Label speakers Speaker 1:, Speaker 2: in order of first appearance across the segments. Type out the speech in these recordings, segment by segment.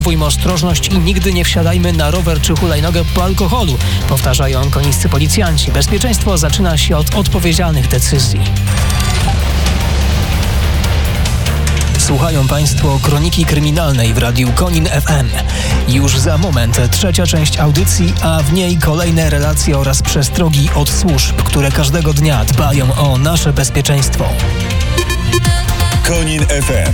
Speaker 1: Zachowujmy ostrożność i nigdy nie wsiadajmy na rower czy hulajnogę po alkoholu, powtarzają koniscy policjanci. Bezpieczeństwo zaczyna się od odpowiedzialnych decyzji. Słuchają Państwo Kroniki Kryminalnej w Radiu Konin FM. Już za moment trzecia część audycji, a w niej kolejne relacje oraz przestrogi od służb, które każdego dnia dbają o nasze bezpieczeństwo.
Speaker 2: Konin FM.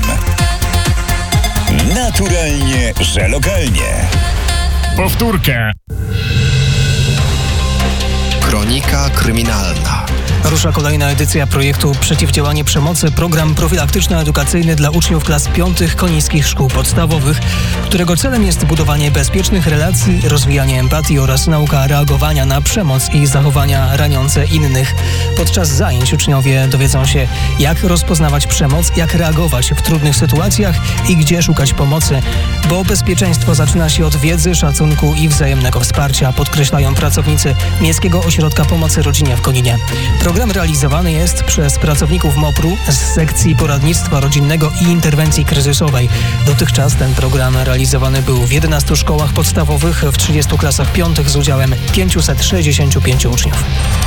Speaker 2: Naturalnie, że lokalnie.
Speaker 3: Powtórkę.
Speaker 4: Kronika Kryminalna.
Speaker 1: Rusza kolejna edycja projektu Przeciwdziałanie Przemocy, program profilaktyczno-edukacyjny dla uczniów klas 5 konińskich szkół podstawowych, którego celem jest budowanie bezpiecznych relacji, rozwijanie empatii oraz nauka reagowania na przemoc i zachowania raniące innych. Podczas zajęć uczniowie dowiedzą się, jak rozpoznawać przemoc, jak reagować w trudnych sytuacjach i gdzie szukać pomocy, bo bezpieczeństwo zaczyna się od wiedzy, szacunku i wzajemnego wsparcia, podkreślają pracownicy Miejskiego Ośrodka Pomocy Rodzinie w Koninie. Program realizowany jest przez pracowników MOPR-u z sekcji poradnictwa rodzinnego i interwencji kryzysowej. Dotychczas ten program realizowany był w 11 szkołach podstawowych w 30 klasach 5 z udziałem 565 uczniów.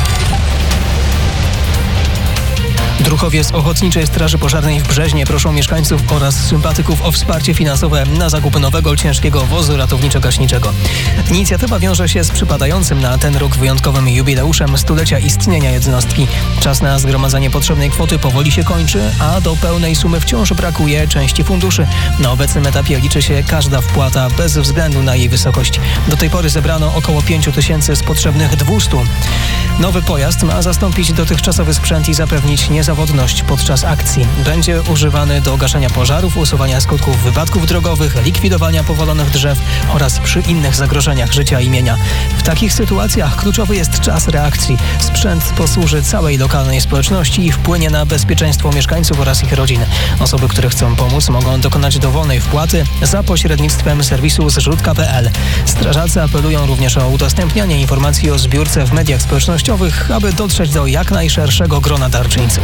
Speaker 1: Druhowie z Ochotniczej Straży Pożarnej w Brzeźnie proszą mieszkańców oraz sympatyków o wsparcie finansowe na zakup nowego ciężkiego wozu ratowniczo-gaśniczego. Inicjatywa wiąże się z przypadającym na ten rok wyjątkowym jubileuszem stulecia istnienia jednostki. Czas na zgromadzenie potrzebnej kwoty powoli się kończy, a do pełnej sumy wciąż brakuje części funduszy. Na obecnym etapie liczy się każda wpłata bez względu na jej wysokość. Do tej pory zebrano około 5 000 z potrzebnych 200. Nowy pojazd ma zastąpić dotychczasowy sprzęt i zapewnić niezawodność podczas akcji. Będzie używany do gaszenia pożarów, usuwania skutków wypadków drogowych, likwidowania powalonych drzew oraz przy innych zagrożeniach życia i mienia. W takich sytuacjach kluczowy jest czas reakcji. Sprzęt posłuży całej lokalnej społeczności i wpłynie na bezpieczeństwo mieszkańców oraz ich rodzin. Osoby, które chcą pomóc, mogą dokonać dowolnej wpłaty za pośrednictwem serwisu zrzutka.pl. Strażacy apelują również o udostępnianie informacji o zbiórce w mediach społecznościowych, aby dotrzeć do jak najszerszego grona darczyńców.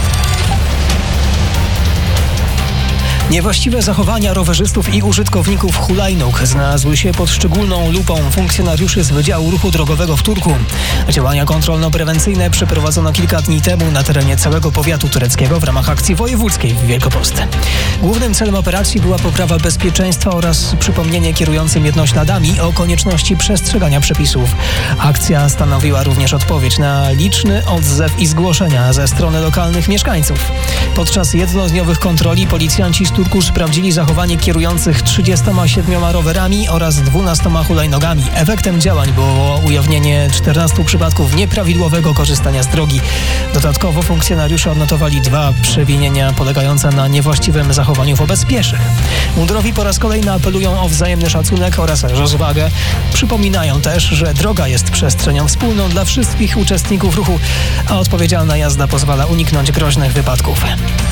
Speaker 1: Niewłaściwe zachowania rowerzystów i użytkowników hulajnóg znalazły się pod szczególną lupą funkcjonariuszy z Wydziału Ruchu Drogowego w Turku. Działania kontrolno-prewencyjne przeprowadzono kilka dni temu na terenie całego powiatu tureckiego w ramach akcji wojewódzkiej w Wielkopolsce. Głównym celem operacji była poprawa bezpieczeństwa oraz przypomnienie kierującym jednośladami o konieczności przestrzegania przepisów. Akcja stanowiła również odpowiedź na liczny odzew i zgłoszenia ze strony lokalnych mieszkańców. Podczas jednodniowych kontroli policjanci z Turku sprawdzili zachowanie kierujących 37 rowerami oraz 12 hulajnogami. Efektem działań było ujawnienie 14 przypadków nieprawidłowego korzystania z drogi. Dodatkowo funkcjonariusze odnotowali 2 przewinienia polegające na niewłaściwym zachowaniu wobec pieszych. Mundurowi po raz kolejny apelują o wzajemny szacunek oraz rozwagę. Przypominają też, że droga jest przestrzenią wspólną dla wszystkich uczestników ruchu, a odpowiedzialna jazda pozwala uniknąć groźnych wypadków.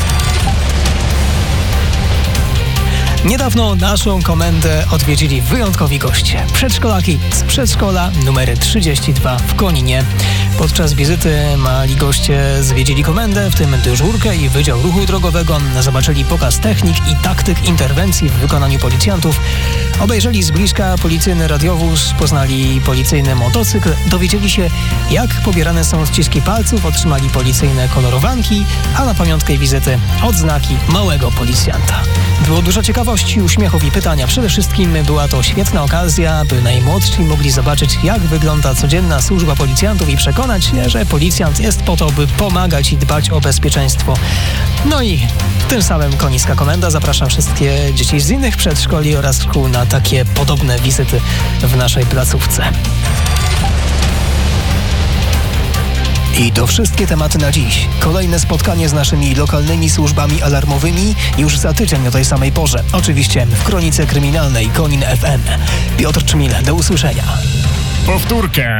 Speaker 1: Niedawno naszą komendę odwiedzili wyjątkowi goście. Przedszkolaki z przedszkola numer 32 w Koninie. Podczas wizyty mali goście zwiedzili komendę, w tym dyżurkę i Wydział Ruchu Drogowego. Zobaczyli pokaz technik i taktyk interwencji w wykonaniu policjantów. Obejrzeli z bliska policyjny radiowóz, poznali policyjny motocykl, dowiedzieli się, jak pobierane są odciski palców, otrzymali policyjne kolorowanki, a na pamiątkę wizyty odznaki małego policjanta. Było dużo ciekawości, uśmiechów i pytania. Przede wszystkim była to świetna okazja, by najmłodsi mogli zobaczyć, jak wygląda codzienna służba policjantów i przekonać się, że policjant jest po to, by pomagać i dbać o bezpieczeństwo. No i tym samym Konińska Komenda zaprasza wszystkie dzieci z innych przedszkoli oraz szkół na takie podobne wizyty w naszej placówce. I to wszystkie tematy na dziś. Kolejne spotkanie z naszymi lokalnymi służbami alarmowymi już za tydzień o tej samej porze. Oczywiście w Kronice Kryminalnej Konin FM. Piotr Czmil, do usłyszenia.
Speaker 3: Powtórkę.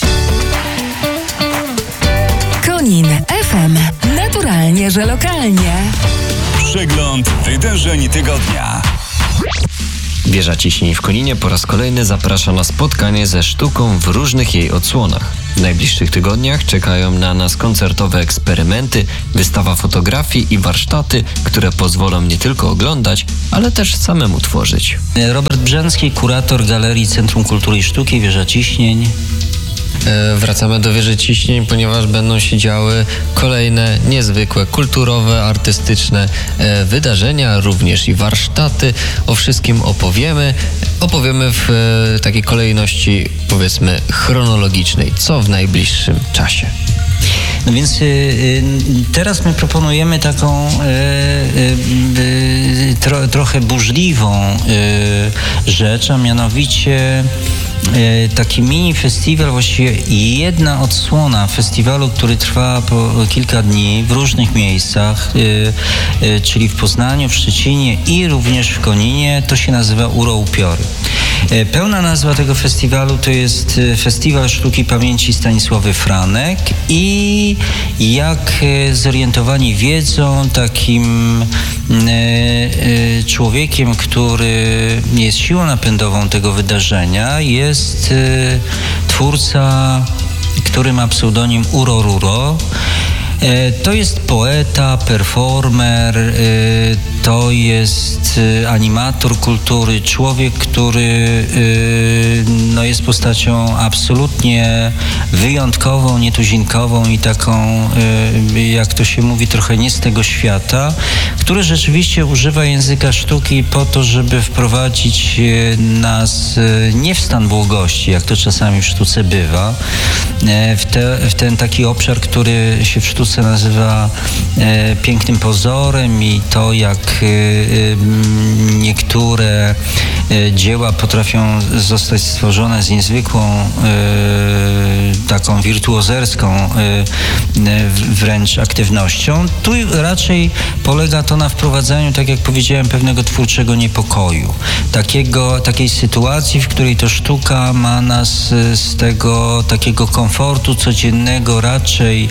Speaker 5: Konin FM. Naturalnie, że lokalnie.
Speaker 2: Przegląd wydarzeń tygodnia.
Speaker 6: Wieża Ciśnień w Koninie po raz kolejny zaprasza na spotkanie ze sztuką w różnych jej odsłonach. W najbliższych tygodniach czekają na nas koncertowe eksperymenty, wystawa fotografii i warsztaty, które pozwolą nie tylko oglądać, ale też samemu tworzyć.
Speaker 7: Robert Brzęcki, kurator Galerii Centrum Kultury i Sztuki, Wieża Ciśnień.
Speaker 4: Wracamy do Wieży Ciśnień, ponieważ będą się działy kolejne niezwykłe, kulturowe, artystyczne wydarzenia, również i warsztaty. O wszystkim opowiemy w takiej kolejności, powiedzmy, chronologicznej, co w najbliższym czasie.
Speaker 7: No więc teraz my proponujemy taką trochę burzliwą rzecz, a mianowicie taki mini festiwal, właściwie jedna odsłona festiwalu, który trwa po kilka dni w różnych miejscach, czyli w Poznaniu, w Szczecinie i również w Koninie. To się nazywa Uroupiory. Pełna nazwa tego festiwalu to jest Festiwal Sztuki Pamięci Stanisławy Franek i jak zorientowani wiedzą, takim człowiekiem, który jest siłą napędową tego wydarzenia, jest twórca, który ma pseudonim Uroruro. To jest poeta, performer, to jest animator kultury, człowiek, który jest postacią absolutnie wyjątkową, nietuzinkową i taką, jak to się mówi, trochę nie z tego świata, który rzeczywiście używa języka sztuki po to, żeby wprowadzić nas nie w stan błogości, jak to czasami w sztuce bywa, w ten taki obszar, który się w sztuce nazywa pięknym pozorem i to, jak niektóre dzieła potrafią zostać stworzone z niezwykłą, taką wirtuozerską wręcz aktywnością. Tu raczej polega to na wprowadzaniu, tak jak powiedziałem, pewnego twórczego niepokoju. Takiej sytuacji, w której to sztuka ma nas z tego takiego komfortu codziennego raczej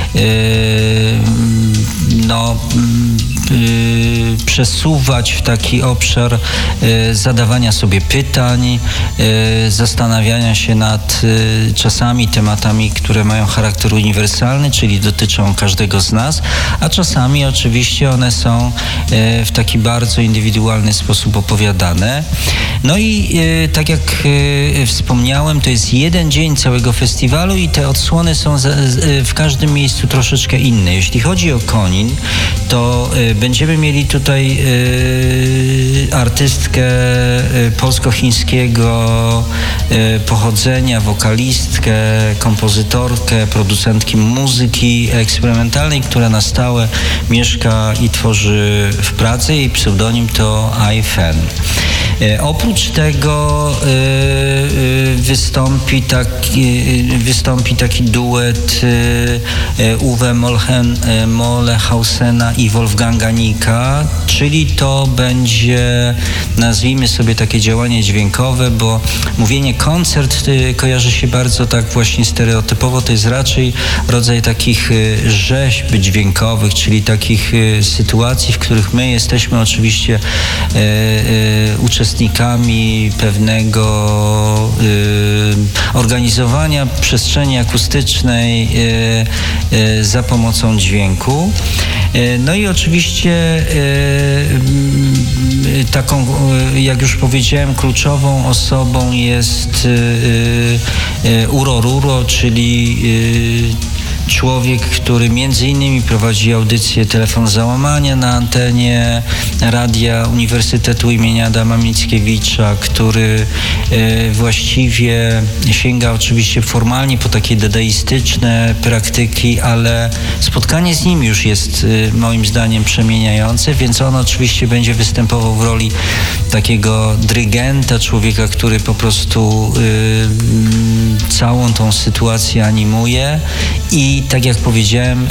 Speaker 7: przesuwać w taki obszar zadawania sobie pytań, zastanawiania się nad czasami tematami, które mają charakter uniwersalny, czyli dotyczą każdego z nas, a czasami oczywiście one są w taki bardzo indywidualny sposób opowiadane. No i tak jak wspomniałem, to jest jeden dzień całego festiwalu i te odsłony są w każdym miejscu troszeczkę inne. Jeśli chodzi o Konin, to będziemy mieli tutaj artystkę polsko-chińskiego pochodzenia, wokalistkę, kompozytorkę, producentki muzyki eksperymentalnej, która na stałe mieszka i tworzy w Pradze. Jej pseudonim to Ai-Fen. Oprócz tego wystąpi taki duet Uwe Mollehausena i Wolfganga Nika, czyli to będzie, nazwijmy sobie, takie działanie dźwiękowe, bo mówienie koncert kojarzy się bardzo tak właśnie stereotypowo. To jest raczej rodzaj takich rzeźb dźwiękowych, czyli takich sytuacji, w których my jesteśmy oczywiście uczestnikami pewnego organizowania przestrzeni akustycznej za pomocą dźwięku. No i oczywiście taką, jak już powiedziałem, kluczową osobą jest Uroruro, czyli człowiek, który między innymi prowadzi audycję Telefon Załamania na antenie Radia Uniwersytetu imienia Adama Mickiewicza, który właściwie sięga oczywiście formalnie po takie dadaistyczne praktyki, ale spotkanie z nim już jest moim zdaniem przemieniające, więc on oczywiście będzie występował w roli takiego dyrygenta, człowieka, który po prostu całą tą sytuację animuje i I tak jak powiedziałem,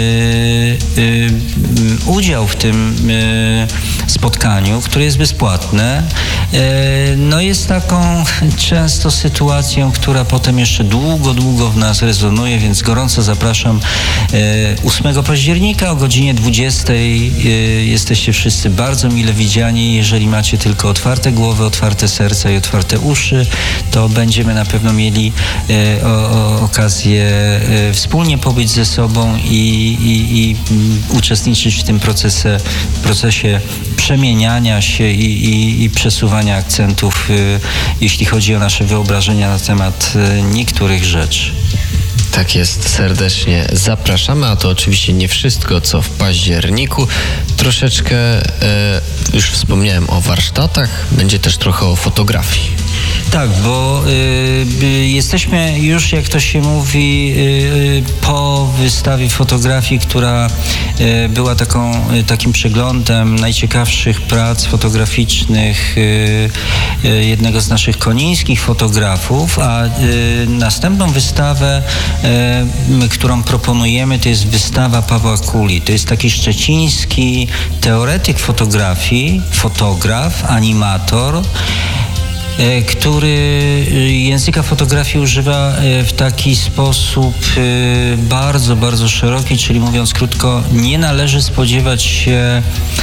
Speaker 7: udział w tym spotkaniu, które jest bezpłatne, no jest taką często sytuacją, która potem jeszcze długo w nas rezonuje, więc gorąco zapraszam 8 października o godzinie 20. Jesteście wszyscy bardzo mile widziani. Jeżeli macie tylko otwarte głowy, otwarte serca i otwarte uszy, to będziemy na pewno mieli okazję wspólnie pobyć ze sobą i uczestniczyć w tym procesie przemieniania się i przesuwania akcentów, jeśli chodzi o nasze wyobrażenia na temat niektórych rzeczy.
Speaker 4: Tak jest, serdecznie zapraszamy, a to oczywiście nie wszystko, co w październiku. Troszeczkę, już wspomniałem o warsztatach, będzie też trochę o fotografii.
Speaker 7: Tak, bo jesteśmy już, jak to się mówi, po wystawie fotografii, która była takim przeglądem najciekawszych prac fotograficznych jednego z naszych konińskich fotografów, a następną wystawę, którą proponujemy, to jest wystawa Pawła Kuli. To jest taki szczeciński teoretyk fotografii, fotograf, animator, który języka fotografii używa w taki sposób bardzo szeroki, czyli mówiąc krótko, nie należy spodziewać się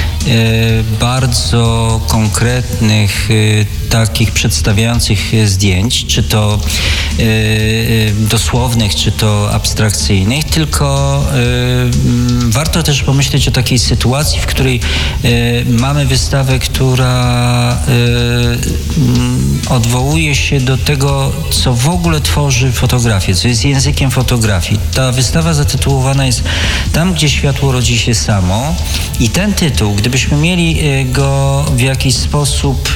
Speaker 7: bardzo konkretnych, takich przedstawiających zdjęć, czy to dosłownych, czy to abstrakcyjnych, tylko warto też pomyśleć o takiej sytuacji, w której mamy wystawę, która odwołuje się do tego, co w ogóle tworzy fotografię, co jest językiem fotografii. Ta wystawa zatytułowana jest Tam, gdzie światło rodzi się samo, i ten tytuł, gdybyśmy mieli go w jakiś sposób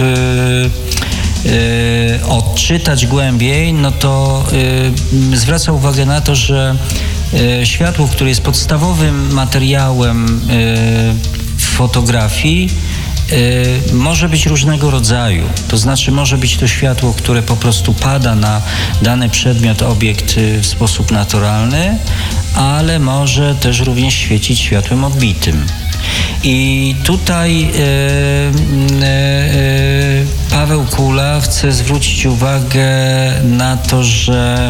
Speaker 7: odczytać głębiej, no to zwraca uwagę na to, że światło, które jest podstawowym materiałem fotografii, może być różnego rodzaju. To znaczy może być to światło, które po prostu pada na dany przedmiot, obiekt w sposób naturalny, ale może też również świecić światłem odbitym. I tutaj Paweł Kula chce zwrócić uwagę na to, że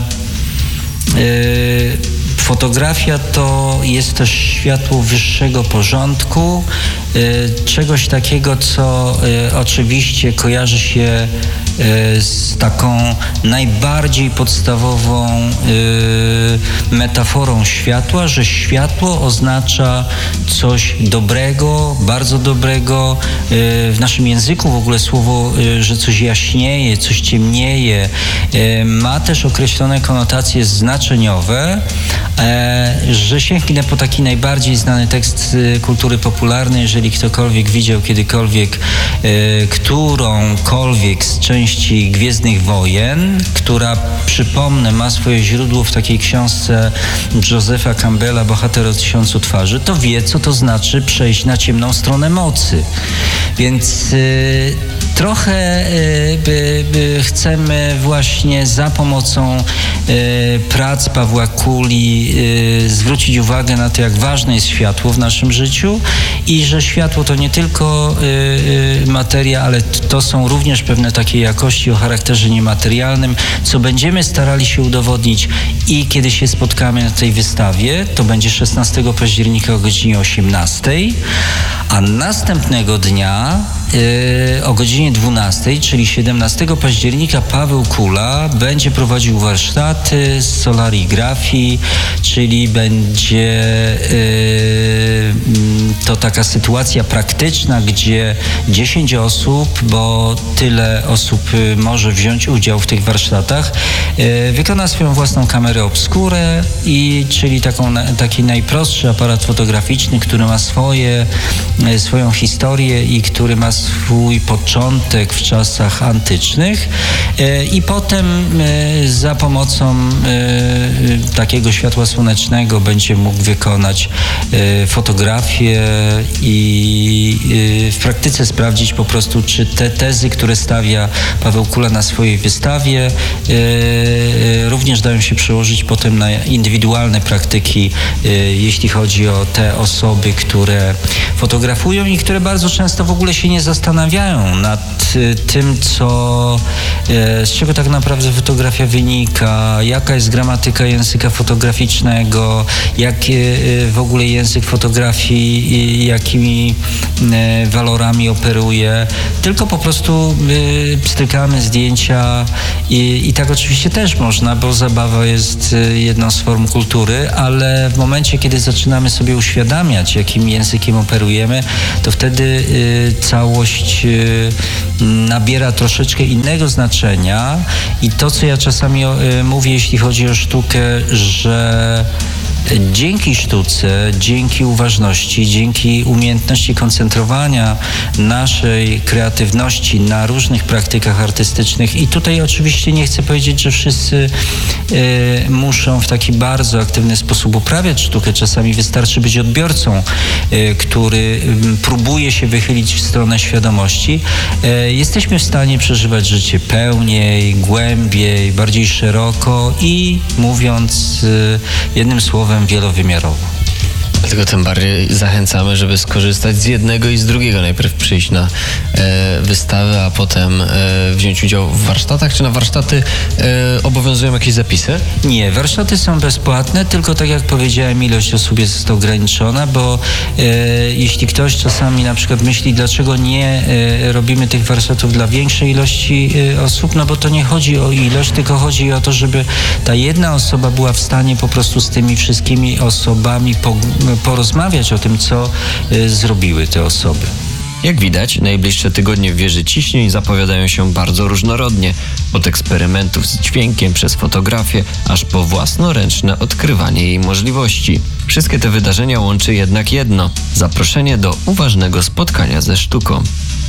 Speaker 7: fotografia to jest też światło wyższego porządku, czegoś takiego, co oczywiście kojarzy się z taką najbardziej podstawową metaforą światła, że światło oznacza coś dobrego, bardzo dobrego. W naszym języku w ogóle słowo, że coś jaśnieje, coś ciemnieje, ma też określone konotacje znaczeniowe, że sięgnę po taki najbardziej znany tekst kultury popularnej. Jeżeli ktokolwiek widział kiedykolwiek którąkolwiek z części Gwiezdnych Wojen, która, przypomnę, ma swoje źródło w takiej książce Josepha Campbella Bohater o 1000 twarzy, to wie, co to znaczy przejść na ciemną stronę mocy. Więc trochę chcemy właśnie za pomocą prac Pawła Kuli zwrócić uwagę na to, jak ważne jest światło w naszym życiu i że światło to nie tylko materia, ale to są również pewne takie jakości o charakterze niematerialnym, co będziemy starali się udowodnić i kiedy się spotkamy na tej wystawie, to będzie 16 października o godzinie 18, a następnego dnia o godzinie 12, czyli 17 października, Paweł Kula będzie prowadził warsztaty z solarigrafii, czyli będzie to taka sytuacja praktyczna, gdzie 10 osób, bo tyle osób może wziąć udział w tych warsztatach, wykona swoją własną kamerę obscurę, czyli taki najprostszy aparat fotograficzny, który ma swoją historię i który ma swój początek w czasach antycznych i potem za pomocą takiego światła słonecznego będzie mógł wykonać fotografię i w praktyce sprawdzić po prostu, czy te tezy, które stawia Paweł Kula na swojej wystawie, również dają się przełożyć potem na indywidualne praktyki, jeśli chodzi o te osoby, które fotografują i które bardzo często w ogóle się nie zastanawiają nad tym, z czego tak naprawdę fotografia wynika, jaka jest gramatyka języka fotograficznego, jak w ogóle język fotografii, jakimi walorami operuje, tylko po prostu pstrykamy zdjęcia i tak oczywiście też można, bo zabawa jest jedną z form kultury, ale w momencie, kiedy zaczynamy sobie uświadamiać, jakim językiem operujemy, to wtedy całość nabiera troszeczkę innego znaczenia i to, co ja czasami mówię, jeśli chodzi o sztukę, że dzięki sztuce, dzięki uważności, dzięki umiejętności koncentrowania naszej kreatywności na różnych praktykach artystycznych i tutaj oczywiście nie chcę powiedzieć, że wszyscy muszą w taki bardzo aktywny sposób uprawiać sztukę. Czasami wystarczy być odbiorcą, który próbuje się wychylić w stronę świadomości. Jesteśmy w stanie przeżywać życie pełniej, głębiej, bardziej szeroko i mówiąc jednym słowem wielowymiarowo.
Speaker 4: Dlatego tym bardziej zachęcamy, żeby skorzystać z jednego i z drugiego. Najpierw przyjść na wystawę, a potem wziąć udział w warsztatach. Czy na warsztaty obowiązują jakieś zapisy?
Speaker 7: Nie, warsztaty są bezpłatne, tylko tak jak powiedziałem, ilość osób jest ograniczona, bo jeśli ktoś czasami na przykład myśli, dlaczego nie robimy tych warsztatów dla większej ilości osób, no bo to nie chodzi o ilość, tylko chodzi o to, żeby ta jedna osoba była w stanie po prostu z tymi wszystkimi osobami porozmawiać o tym, co zrobiły te osoby.
Speaker 6: Jak widać, najbliższe tygodnie w Wieży Ciśnień zapowiadają się bardzo różnorodnie. Od eksperymentów z dźwiękiem przez fotografię, aż po własnoręczne odkrywanie jej możliwości. Wszystkie te wydarzenia łączy jednak jedno – zaproszenie do uważnego spotkania ze sztuką.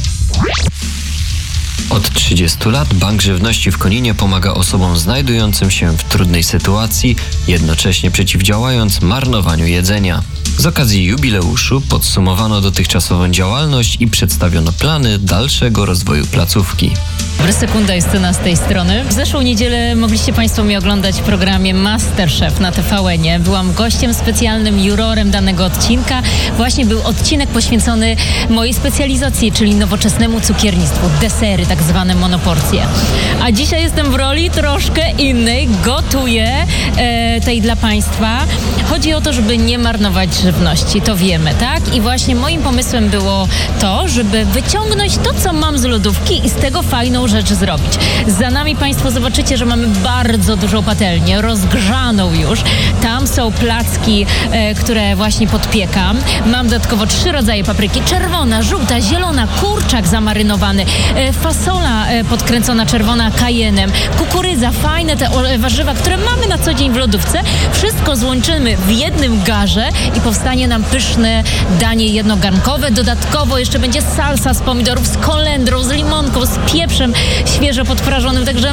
Speaker 6: Od 30 lat Bank Żywności w Koninie pomaga osobom znajdującym się w trudnej sytuacji, jednocześnie przeciwdziałając marnowaniu jedzenia. Z okazji jubileuszu podsumowano dotychczasową działalność i przedstawiono plany dalszego rozwoju placówki.
Speaker 8: Sekunda Justyna z tej strony. W zeszłą niedzielę mogliście Państwo mnie oglądać w programie MasterChef na TVN-ie. Byłam gościem specjalnym, jurorem danego odcinka. Właśnie był odcinek poświęcony mojej specjalizacji, czyli nowoczesnemu cukiernictwu, desery, tak zwane monoporcje. A dzisiaj jestem w roli troszkę innej. Gotuję tej dla Państwa. Chodzi o to, żeby nie marnować żywności, to wiemy, tak? I właśnie moim pomysłem było to, żeby wyciągnąć to, co mam z lodówki i z tego fajną rzecz zrobić. Za nami Państwo zobaczycie, że mamy bardzo dużą patelnię, rozgrzaną już. Tam są placki, które właśnie podpiekam. Mam dodatkowo 3 rodzaje papryki. Czerwona, żółta, zielona, kurczak zamarynowany, fasola podkręcona czerwona kajenem, kukurydza, fajne te warzywa, które mamy na co dzień w lodówce. Wszystko złączymy w jednym garze i powstanie nam pyszne danie jednogarnkowe. Dodatkowo jeszcze będzie salsa z pomidorów, z kolendrą, z limonką, z pieprzem świeżo podprażonym, także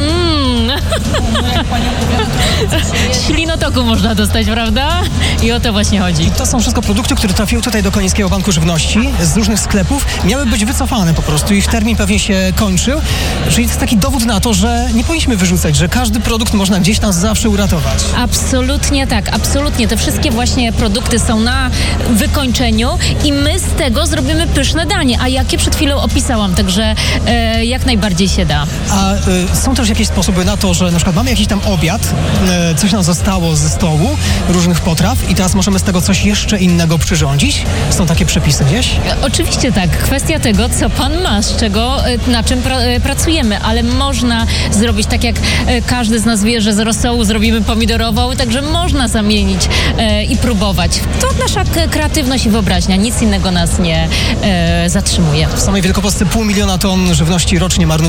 Speaker 8: ślinotoku można dostać, prawda? I o to właśnie chodzi.
Speaker 1: I to są wszystko produkty, które trafiły tutaj do Konińskiego Banku Żywności z różnych sklepów. Miały być wycofane po prostu. Ich termin pewnie się kończył. Czyli to jest taki dowód na to, że nie powinniśmy wyrzucać, że każdy produkt można gdzieś tam zawsze uratować.
Speaker 8: Absolutnie tak, absolutnie. Te wszystkie właśnie produkty są na wykończeniu i my z tego zrobimy pyszne danie. A jakie przed chwilą opisałam, także jak najbardziej się da.
Speaker 1: A są też jakieś sposoby na to, że na przykład mamy jakiś tam obiad, coś nam zostało ze stołu, różnych potraw i teraz możemy z tego coś jeszcze innego przyrządzić? Są takie przepisy gdzieś?
Speaker 8: Oczywiście tak. Kwestia tego, co pan ma, z czego, na czym pracujemy, ale można zrobić tak, jak każdy z nas wie, że z rosołu zrobimy pomidorową, także można zamienić i próbować. To nasza kreatywność i wyobraźnia. Nic innego nas nie zatrzymuje.
Speaker 1: W samej Wielkopolsce 500 000 ton żywności rocznie marnuje.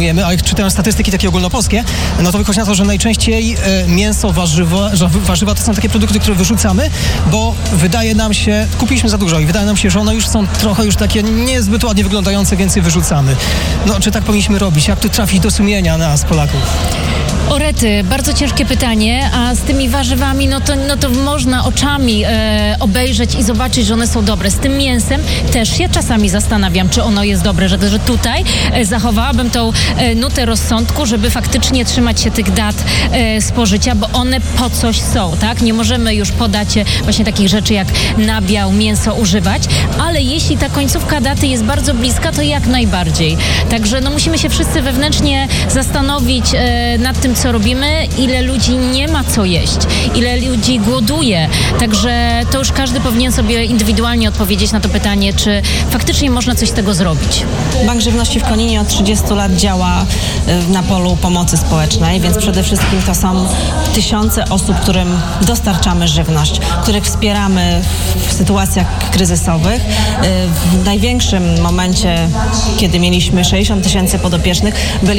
Speaker 1: konsumujemy, a jak czytałem statystyki takie ogólnopolskie, no to wychodzi na to, że najczęściej mięso, warzywa to są takie produkty, które wyrzucamy, bo wydaje nam się, kupiliśmy za dużo i wydaje nam się, że one już są trochę już takie niezbyt ładnie wyglądające, więc je wyrzucamy. No, czy tak powinniśmy robić? Jak tu trafić do sumienia nas, Polaków?
Speaker 8: O rety, bardzo ciężkie pytanie, a z tymi warzywami, no to można oczami obejrzeć i zobaczyć, że one są dobre. Z tym mięsem też się czasami zastanawiam, czy ono jest dobre, że tutaj zachowałabym tą nutę rozsądku, żeby faktycznie trzymać się tych dat spożycia, bo one po coś są, tak? Nie możemy już podać właśnie takich rzeczy jak nabiał, mięso używać, ale jeśli ta końcówka daty jest bardzo bliska, to jak najbardziej. Także no musimy się wszyscy wewnętrznie zastanowić nad tym, co robimy, ile ludzi nie ma co jeść, ile ludzi głoduje. Także to już każdy powinien sobie indywidualnie odpowiedzieć na to pytanie, czy faktycznie można coś z tego zrobić.
Speaker 9: Bank Żywności w Koninie od 30 lat działa na polu pomocy społecznej, więc przede wszystkim to są tysiące osób, którym dostarczamy żywność, których wspieramy w sytuacjach kryzysowych. W największym momencie, kiedy mieliśmy 60 000 podopiecznych,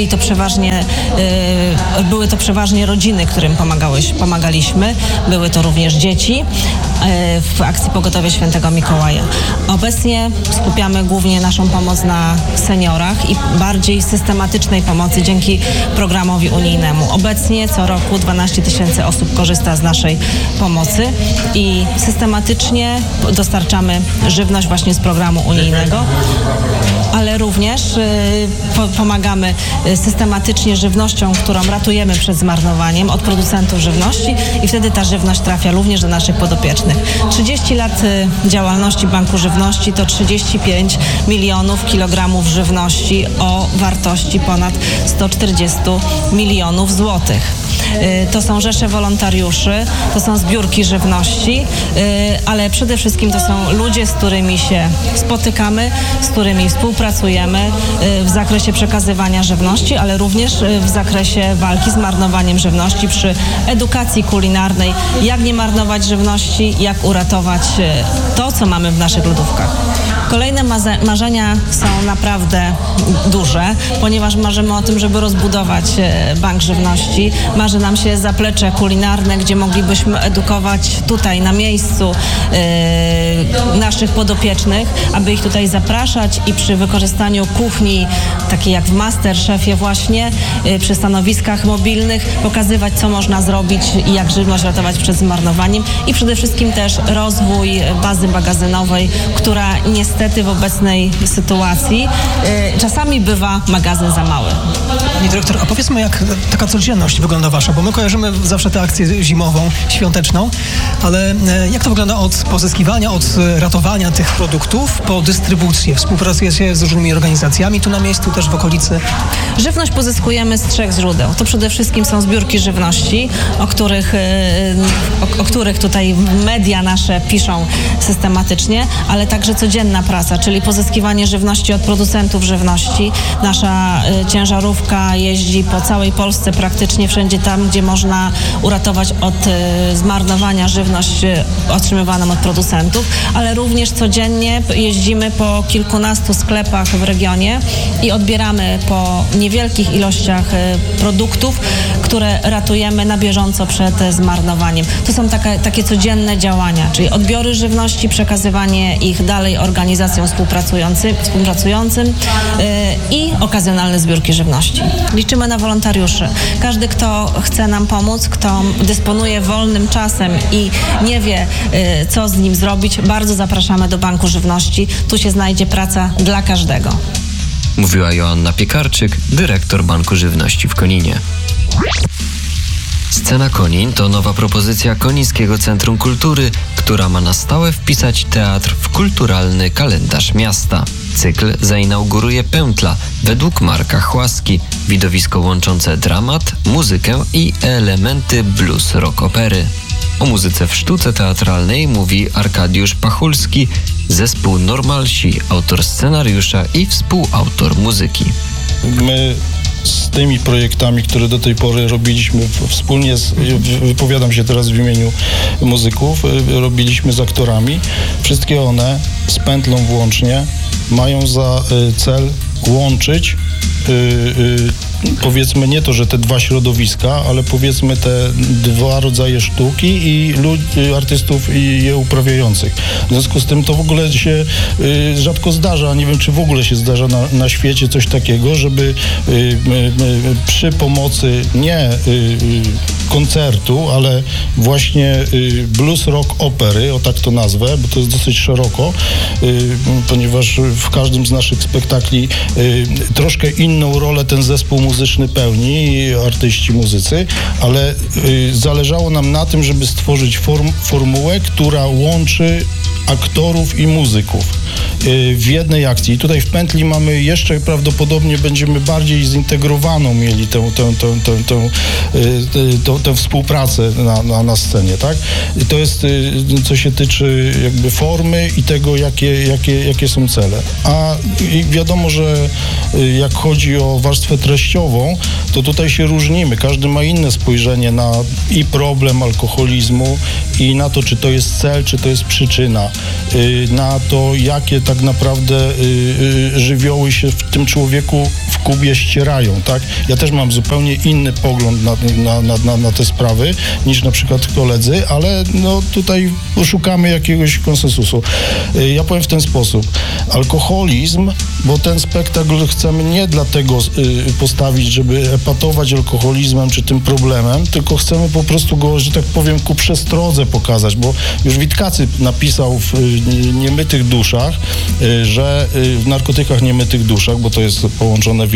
Speaker 9: były to przeważnie rodziny, którym pomagaliśmy. Były to również dzieci w akcji Pogotowie Świętego Mikołaja. Obecnie skupiamy głównie naszą pomoc na seniorach i bardziej systematycznej pomocy dzięki programowi unijnemu. Obecnie co roku 12 000 osób korzysta z naszej pomocy i systematycznie dostarczamy żywność właśnie z programu unijnego, ale również pomagamy systematycznie żywnością, którą ratujemy przed zmarnowaniem od producentów żywności i wtedy ta żywność trafia również do naszych podopiecznych. 30 lat działalności Banku Żywności to 35 milionów kilogramów żywności o wartości ponad 140 milionów złotych. To są rzesze wolontariuszy, to są zbiórki żywności, ale przede wszystkim to są ludzie, z którymi się spotykamy, z którymi współpracujemy w zakresie przekazywania żywności, ale również w zakresie walki z marnowaniem żywności przy edukacji kulinarnej, jak nie marnować żywności, jak uratować to, co mamy w naszych lodówkach. Kolejne marzenia są naprawdę duże, ponieważ marzymy o tym, żeby rozbudować Bank Żywności. Marzy nam się zaplecze kulinarne, gdzie moglibyśmy edukować tutaj na miejscu naszych podopiecznych, aby ich tutaj zapraszać i przy wykorzystaniu kuchni, takiej jak w MasterChefie właśnie, przy stanowiskach mobilnych, pokazywać, co można zrobić i jak żywność ratować przed zmarnowaniem i przede wszystkim też rozwój bazy magazynowej, która niestety w obecnej sytuacji czasami bywa magazyn za mały.
Speaker 1: Pani dyrektor, a powiedzmy, jak taka codzienność wygląda wasza, bo my kojarzymy zawsze tę akcję zimową, świąteczną, ale jak to wygląda od pozyskiwania, od ratowania tych produktów po dystrybucję? Współpracujecie z różnymi organizacjami tu na miejscu, też w okolicy?
Speaker 9: Żywność pozyskujemy z 3 źródeł. To przede wszystkim są zbiórki żywności, o których tutaj media nasze piszą systematycznie, ale także codzienna praca, czyli pozyskiwanie żywności od producentów żywności. Nasza ciężarówka jeździ po całej Polsce, praktycznie wszędzie tam, gdzie można uratować od zmarnowania żywność otrzymywaną od producentów, ale również codziennie jeździmy po kilkunastu sklepach w regionie i odbieramy po niewielkich ilościach produktów, które ratujemy na bieżąco przed zmarnowaniem. To są takie codzienne działania, czyli odbiory żywności, przekazywanie ich dalej organizacjom współpracującym i okazjonalne zbiórki żywności. Liczymy na wolontariuszy. Każdy, kto chce nam pomóc, kto dysponuje wolnym czasem i nie wie, co z nim zrobić, bardzo zapraszamy do Banku Żywności. Tu się znajdzie praca dla każdego.
Speaker 6: Mówiła Joanna Piekarczyk, dyrektor Banku Żywności w Koninie. Scena Konin to nowa propozycja Konińskiego Centrum Kultury, która ma na stałe wpisać teatr w kulturalny kalendarz miasta. Cykl zainauguruje Pętla według Marka Chłaski, widowisko łączące dramat, muzykę i elementy blues rock opery. O muzyce w sztuce teatralnej mówi Arkadiusz Pachulski, zespół Normalsi, autor scenariusza i współautor muzyki.
Speaker 10: My z tymi projektami, które do tej pory robiliśmy wspólnie, wypowiadam się teraz w imieniu muzyków, robiliśmy z aktorami. Wszystkie one z Pętlą włącznie mają za cel łączyć powiedzmy nie to, że te dwa środowiska, ale powiedzmy te dwa rodzaje sztuki i artystów i je uprawiających. W związku z tym to w ogóle się rzadko zdarza, nie wiem czy w ogóle się zdarza na świecie coś takiego, żeby przy pomocy nie koncertu, ale właśnie blues rock opery, o tak to nazwę, bo to jest dosyć szeroko, ponieważ w każdym z naszych spektakli troszkę inną rolę ten zespół muzyczny pełni, artyści, muzycy, ale zależało nam na tym, żeby stworzyć formułę, która łączy aktorów i muzyków w jednej akcji. I tutaj w pętli mamy jeszcze, prawdopodobnie będziemy bardziej zintegrowaną mieli tę współpracę na scenie, tak? I to jest, co się tyczy jakby formy i tego, jakie są cele. A wiadomo, że jak chodzi o warstwę treściową, to tutaj się różnimy. Każdy ma inne spojrzenie na i problem alkoholizmu i na to, czy to jest cel, czy to jest przyczyna, na to, jakie tak naprawdę żywioły się w tym człowieku w kubie ścierają, tak? Ja też mam zupełnie inny pogląd na te sprawy niż na przykład koledzy, ale no tutaj szukamy jakiegoś konsensusu. Ja powiem w ten sposób. Alkoholizm, bo ten spektakl chcemy nie dlatego postawić, żeby epatować alkoholizmem czy tym problemem, tylko chcemy po prostu go, że tak powiem, ku przestrodze pokazać, bo już Witkacy napisał w Niemytych duszach, że w narkotykach niemytych duszach, bo to jest połączone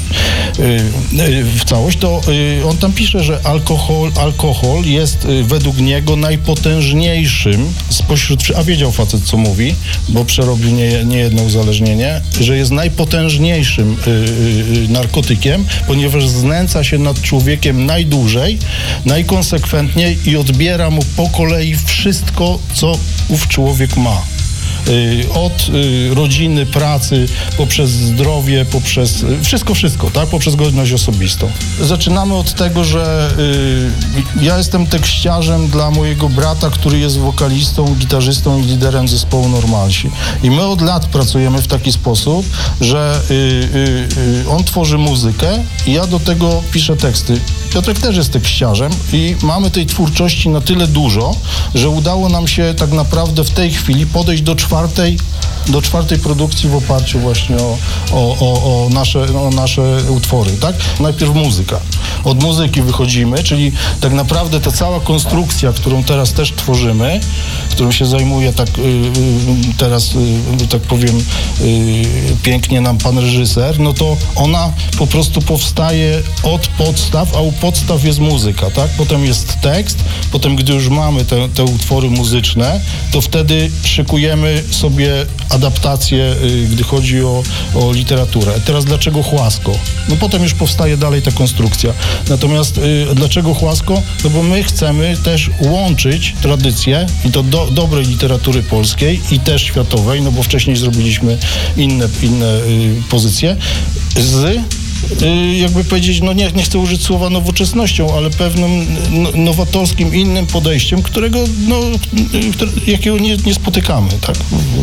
Speaker 10: w całość, to on tam pisze, że alkohol jest według niego najpotężniejszym spośród, a wiedział facet, co mówi, bo przerobił niejedno uzależnienie, że jest najpotężniejszym narkotykiem, ponieważ znęca się nad człowiekiem najdłużej, najkonsekwentniej i odbiera mu po kolei wszystko, co ów człowiek ma. Od rodziny, pracy, poprzez zdrowie, poprzez wszystko, tak? Poprzez godność osobistą. Zaczynamy od tego, że ja jestem tekściarzem dla mojego brata, który jest wokalistą, gitarzystą i liderem zespołu Normalsi. I my od lat pracujemy w taki sposób, że on tworzy muzykę i ja do tego piszę teksty. Piotrek też jest tekściarzem i mamy tej twórczości na tyle dużo, że udało nam się tak naprawdę w tej chwili podejść do czwartej produkcji w oparciu właśnie o nasze utwory, tak? Najpierw muzyka. Od muzyki wychodzimy, czyli tak naprawdę ta cała konstrukcja, którą teraz też tworzymy, którą się zajmuje tak teraz, tak powiem, pięknie nam pan reżyser, no to ona po prostu powstaje od podstaw, a u podstaw jest muzyka, tak? Potem jest tekst, potem gdy już mamy te utwory muzyczne, to wtedy szykujemy sobie adaptację, gdy chodzi o literaturę. Teraz dlaczego Chłasko? No potem już powstaje dalej ta konstrukcja. Natomiast dlaczego Chłasko? No bo my chcemy też łączyć tradycję i to dobrej literatury polskiej i też światowej, no bo wcześniej zrobiliśmy inne pozycje z jakby powiedzieć, no nie chcę użyć słowa nowoczesnością, ale pewnym nowatorskim, innym podejściem, jakiego nie spotykamy, tak?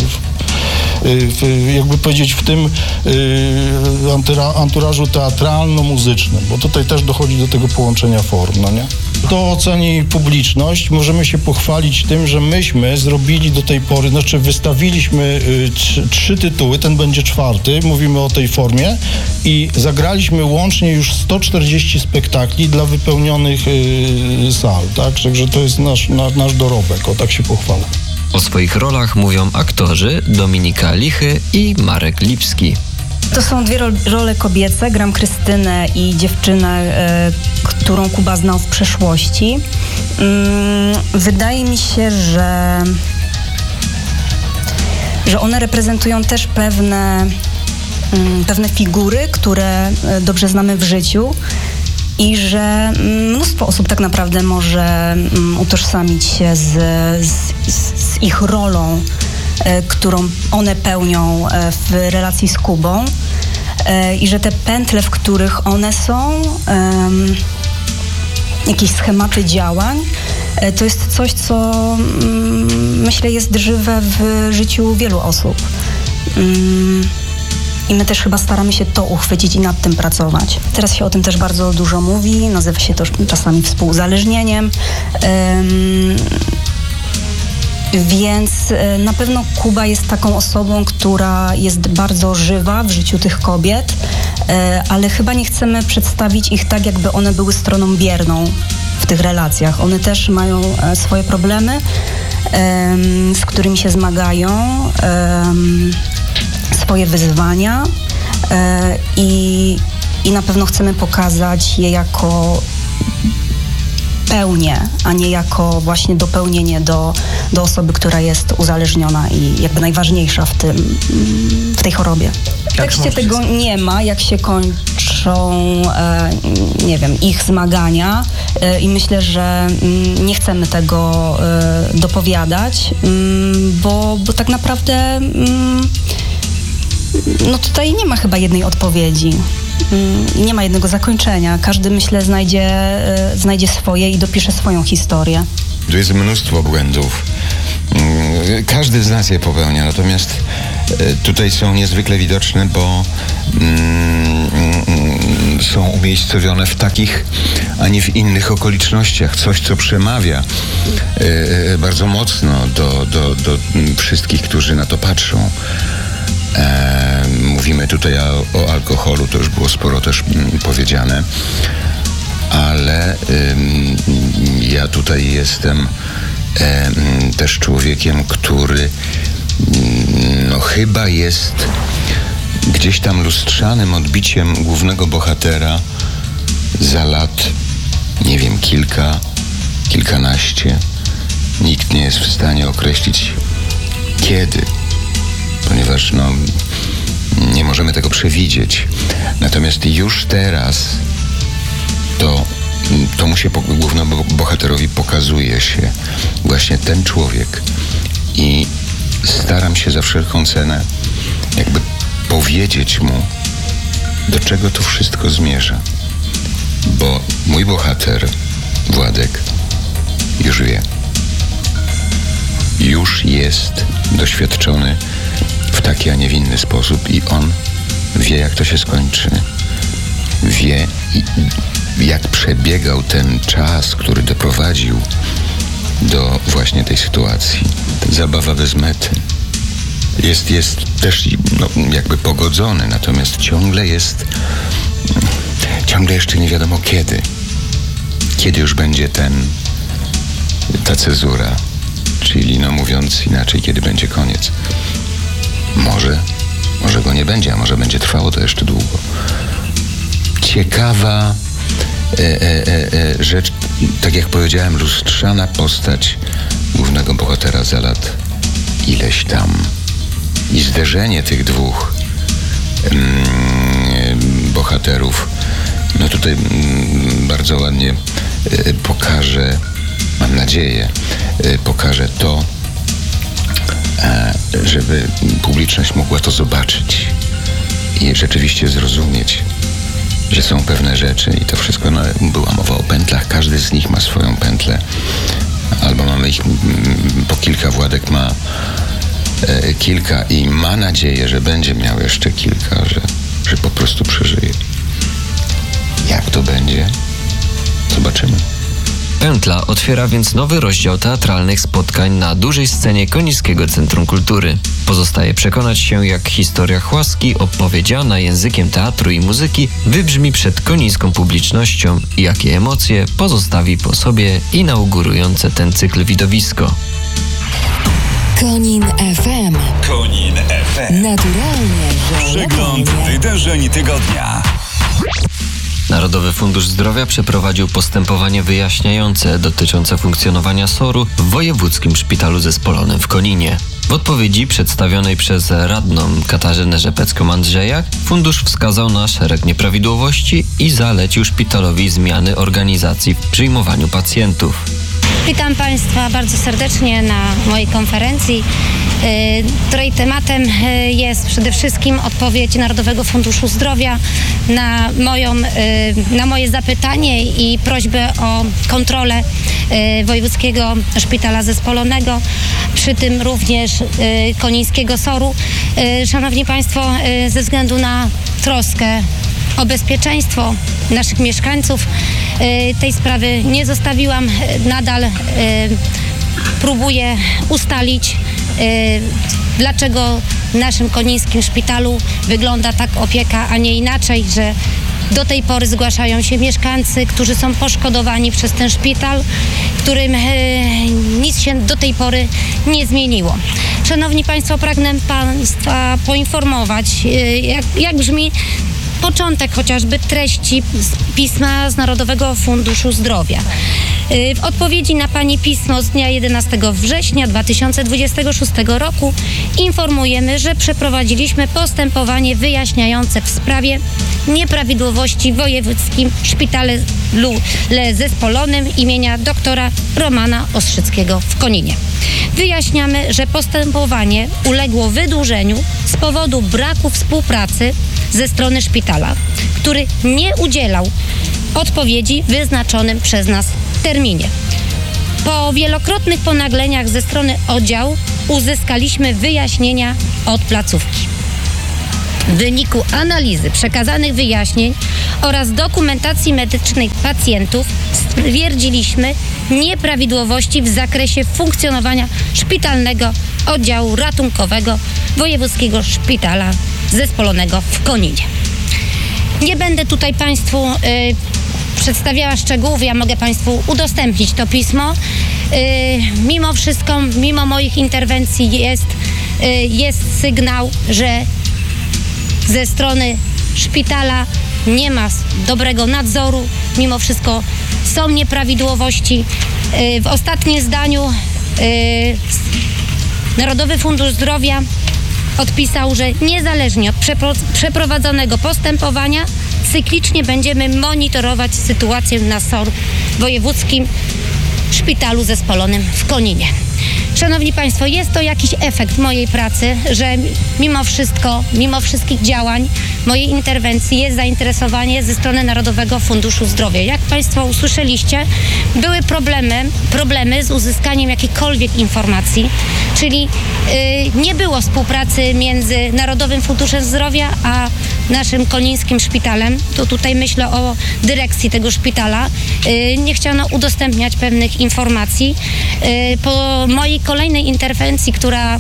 Speaker 10: Jakby powiedzieć w tym anturażu teatralno-muzycznym, bo tutaj też dochodzi do tego połączenia form, no nie? To oceni publiczność. Możemy się pochwalić tym, że myśmy zrobili do tej pory, znaczy wystawiliśmy 3 tytuły, ten będzie 4, mówimy o tej formie i zagraliśmy łącznie już 140 spektakli dla wypełnionych sal, tak? Także to jest nasz dorobek, o tak się pochwalę.
Speaker 6: O swoich rolach mówią aktorzy Dominika Lichy i Marek Lipski.
Speaker 11: To są 2 role kobiece. Gram Krystynę i dziewczynę, którą Kuba znał w przeszłości. Wydaje mi się, że one reprezentują też pewne figury, które dobrze znamy w życiu i że mnóstwo osób tak naprawdę może utożsamić się z ich rolą, którą one pełnią w relacji z Kubą i że te pętle, w których one są, jakieś schematy działań, to jest coś, co myślę jest żywe w życiu wielu osób. I my też chyba staramy się to uchwycić i nad tym pracować. Teraz się o tym też bardzo dużo mówi, nazywa się to czasami współuzależnieniem. Więc na pewno Kuba jest taką osobą, która jest bardzo żywa w życiu tych kobiet, ale chyba nie chcemy przedstawić ich tak, jakby one były stroną bierną w tych relacjach. One też mają swoje problemy, z którymi się zmagają, swoje wyzwania i na pewno chcemy pokazać je jako pełnię, a nie jako właśnie dopełnienie do osoby, która jest uzależniona i jakby najważniejsza w tej chorobie. W tekście tego nie ma, jak się kończą, nie wiem, ich zmagania i myślę, że nie chcemy tego dopowiadać, bo tak naprawdę no tutaj nie ma chyba jednej odpowiedzi. Nie ma jednego zakończenia. Każdy, myślę, znajdzie swoje i dopisze swoją historię.
Speaker 12: Tu jest mnóstwo błędów. Każdy z nas je popełnia, natomiast tutaj są niezwykle widoczne, bo są umiejscowione w takich, a nie w innych okolicznościach. Coś, co przemawia bardzo mocno do wszystkich, którzy na to patrzą. Mówimy tutaj o alkoholu, to już było sporo też powiedziane, ale ja tutaj jestem też człowiekiem, który no chyba jest gdzieś tam lustrzanym odbiciem głównego bohatera za lat, nie wiem, kilkanaście. Nikt nie jest w stanie określić kiedy, ponieważ no, nie możemy tego przewidzieć. Natomiast już teraz to mu się głównemu bohaterowi pokazuje się właśnie ten człowiek i staram się za wszelką cenę jakby powiedzieć mu, do czego to wszystko zmierza. Bo mój bohater, Władek, już wie. Już jest doświadczony w taki, a nie w inny sposób i on wie, jak to się skończy. Wie, jak przebiegał ten czas, który doprowadził do właśnie tej sytuacji. Zabawa bez mety. Jest też no, jakby pogodzony, natomiast ciągle jeszcze nie wiadomo kiedy. Kiedy już będzie ta cezura, czyli no mówiąc inaczej, kiedy będzie koniec. Może go nie będzie, a może będzie trwało to jeszcze długo. Ciekawa rzecz, tak jak powiedziałem, lustrzana postać głównego bohatera za lat ileś tam. I zderzenie tych dwóch bohaterów, no tutaj bardzo ładnie pokaże, mam nadzieję, pokaże to, żeby publiczność mogła to zobaczyć i rzeczywiście zrozumieć, że są pewne rzeczy i to wszystko, no, była mowa o pętlach, każdy z nich ma swoją pętlę, albo mamy ich po kilka, Władek ma kilka i ma nadzieję, że będzie miał jeszcze kilka, że po prostu przeżyje. Jak to będzie? Zobaczymy.
Speaker 6: Pętla otwiera więc nowy rozdział teatralnych spotkań na dużej scenie Konińskiego Centrum Kultury. Pozostaje przekonać się, jak historia Chłaski opowiedziana językiem teatru i muzyki wybrzmi przed konińską publicznością i jakie emocje pozostawi po sobie inaugurujące ten cykl widowisko.
Speaker 5: Konin FM.
Speaker 2: Konin FM.
Speaker 5: Naturalnie, że
Speaker 2: Przegląd wydarzeń tygodnia.
Speaker 6: Narodowy Fundusz Zdrowia przeprowadził postępowanie wyjaśniające dotyczące funkcjonowania SOR-u w Wojewódzkim Szpitalu Zespolonym w Koninie. W odpowiedzi przedstawionej przez radną Katarzynę Rzepecką-Andrzejak fundusz wskazał na szereg nieprawidłowości i zalecił szpitalowi zmiany organizacji w przyjmowaniu pacjentów.
Speaker 13: Witam Państwa bardzo serdecznie na mojej konferencji, której tematem jest przede wszystkim odpowiedź Narodowego Funduszu Zdrowia na moje zapytanie i prośbę o kontrolę Wojewódzkiego Szpitala Zespolonego, przy tym również Konińskiego SOR-u. Szanowni Państwo, ze względu na troskę o bezpieczeństwo naszych mieszkańców tej sprawy nie zostawiłam. Nadal próbuję ustalić, dlaczego w naszym konińskim szpitalu wygląda tak opieka, a nie inaczej, że do tej pory zgłaszają się mieszkańcy, którzy są poszkodowani przez ten szpital, którym nic się do tej pory nie zmieniło. Szanowni Państwo, pragnę Państwa poinformować, jak brzmi początek chociażby treści pisma z Narodowego Funduszu Zdrowia. W odpowiedzi na Pani pismo z dnia 11 września 2026 roku informujemy, że przeprowadziliśmy postępowanie wyjaśniające w sprawie nieprawidłowości w Wojewódzkim Szpitalu Zespolonym imienia doktora Romana Ostrzyckiego w Koninie. Wyjaśniamy, że postępowanie uległo wydłużeniu z powodu braku współpracy ze strony szpitala, który nie udzielał odpowiedzi w wyznaczonym przez nas terminie. Po wielokrotnych ponagleniach ze strony oddziału uzyskaliśmy wyjaśnienia od placówki. W wyniku analizy przekazanych wyjaśnień oraz dokumentacji medycznej pacjentów stwierdziliśmy nieprawidłowości w zakresie funkcjonowania szpitalnego oddziału ratunkowego Wojewódzkiego Szpitala Zespolonego w Koninie. Nie będę tutaj Państwu przedstawiała szczegółów, ja mogę Państwu udostępnić to pismo. Mimo wszystko, mimo moich interwencji jest sygnał, że ze strony szpitala nie ma dobrego nadzoru, mimo wszystko są nieprawidłowości. W ostatnim zdaniu Narodowy Fundusz Zdrowia odpisał, że niezależnie od przeprowadzonego postępowania cyklicznie będziemy monitorować sytuację na SOR Wojewódzkim Szpitalu Zespolonym w Koninie. Szanowni Państwo, jest to jakiś efekt mojej pracy, że mimo wszystko, mimo wszystkich działań, mojej interwencji jest zainteresowanie ze strony Narodowego Funduszu Zdrowia. Jak Państwo usłyszeliście, były problemy z uzyskaniem jakiejkolwiek informacji, czyli nie było współpracy między Narodowym Funduszem Zdrowia a naszym konińskim szpitalem. To tutaj myślę o dyrekcji tego szpitala. Nie chciano udostępniać pewnych informacji. Po mojej kolejnej interwencji,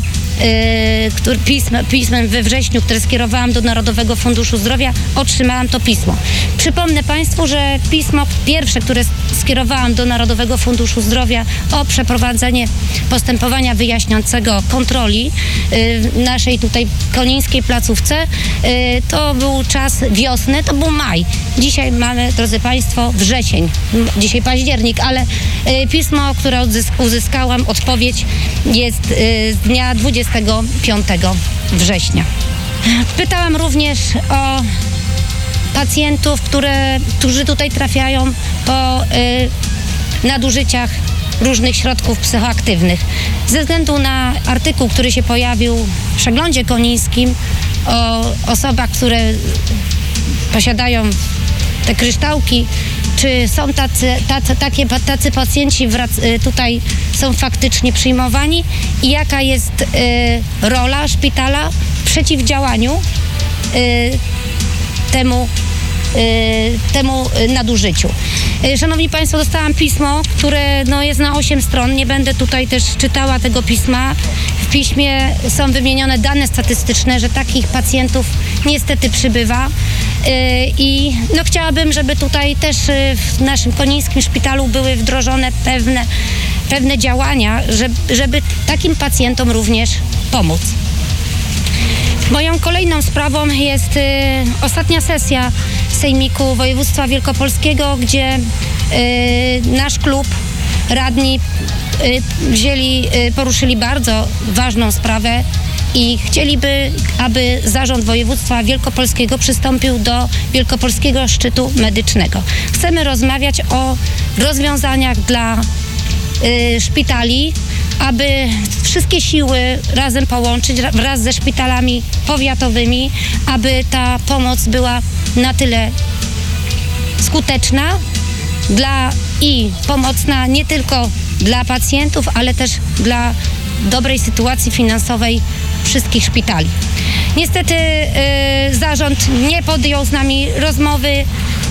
Speaker 13: pismem we wrześniu, które skierowałam do Narodowego Funduszu Zdrowia, otrzymałam to pismo. Przypomnę Państwu, że pismo pierwsze, które skierowałam do Narodowego Funduszu Zdrowia o przeprowadzenie postępowania wyjaśniającego kontroli w naszej tutaj konińskiej placówce, to był czas wiosny, to był maj. Dzisiaj mamy, drodzy Państwo, wrzesień. Dzisiaj październik, ale pismo, które uzyskałam, odpowiedź jest z dnia 25 września. Pytałam również o pacjentów, którzy tutaj trafiają po nadużyciach różnych środków psychoaktywnych. Ze względu na artykuł, który się pojawił w Przeglądzie Konińskim o osobach, które posiadają te kryształki, czy są tacy pacjenci tutaj są faktycznie przyjmowani i jaka jest rola szpitala w przeciwdziałaniu temu nadużyciu. Szanowni Państwo, dostałam pismo, które jest na 8 stron. Nie będę tutaj też czytała tego pisma. W piśmie są wymienione dane statystyczne, że takich pacjentów niestety przybywa. I chciałabym, żeby tutaj też w naszym konińskim szpitalu były wdrożone pewne działania, żeby takim pacjentom również pomóc. Moją kolejną sprawą jest ostatnia sesja Sejmiku Województwa Wielkopolskiego, gdzie nasz klub, radni poruszyli bardzo ważną sprawę i chcieliby, aby Zarząd Województwa Wielkopolskiego przystąpił do Wielkopolskiego Szczytu Medycznego. Chcemy rozmawiać o rozwiązaniach dla szpitali, aby wszystkie siły razem połączyć wraz ze szpitalami powiatowymi, aby ta pomoc była na tyle skuteczna i pomocna nie tylko dla pacjentów, ale też dla dobrej sytuacji finansowej wszystkich szpitali. Niestety zarząd nie podjął z nami rozmowy.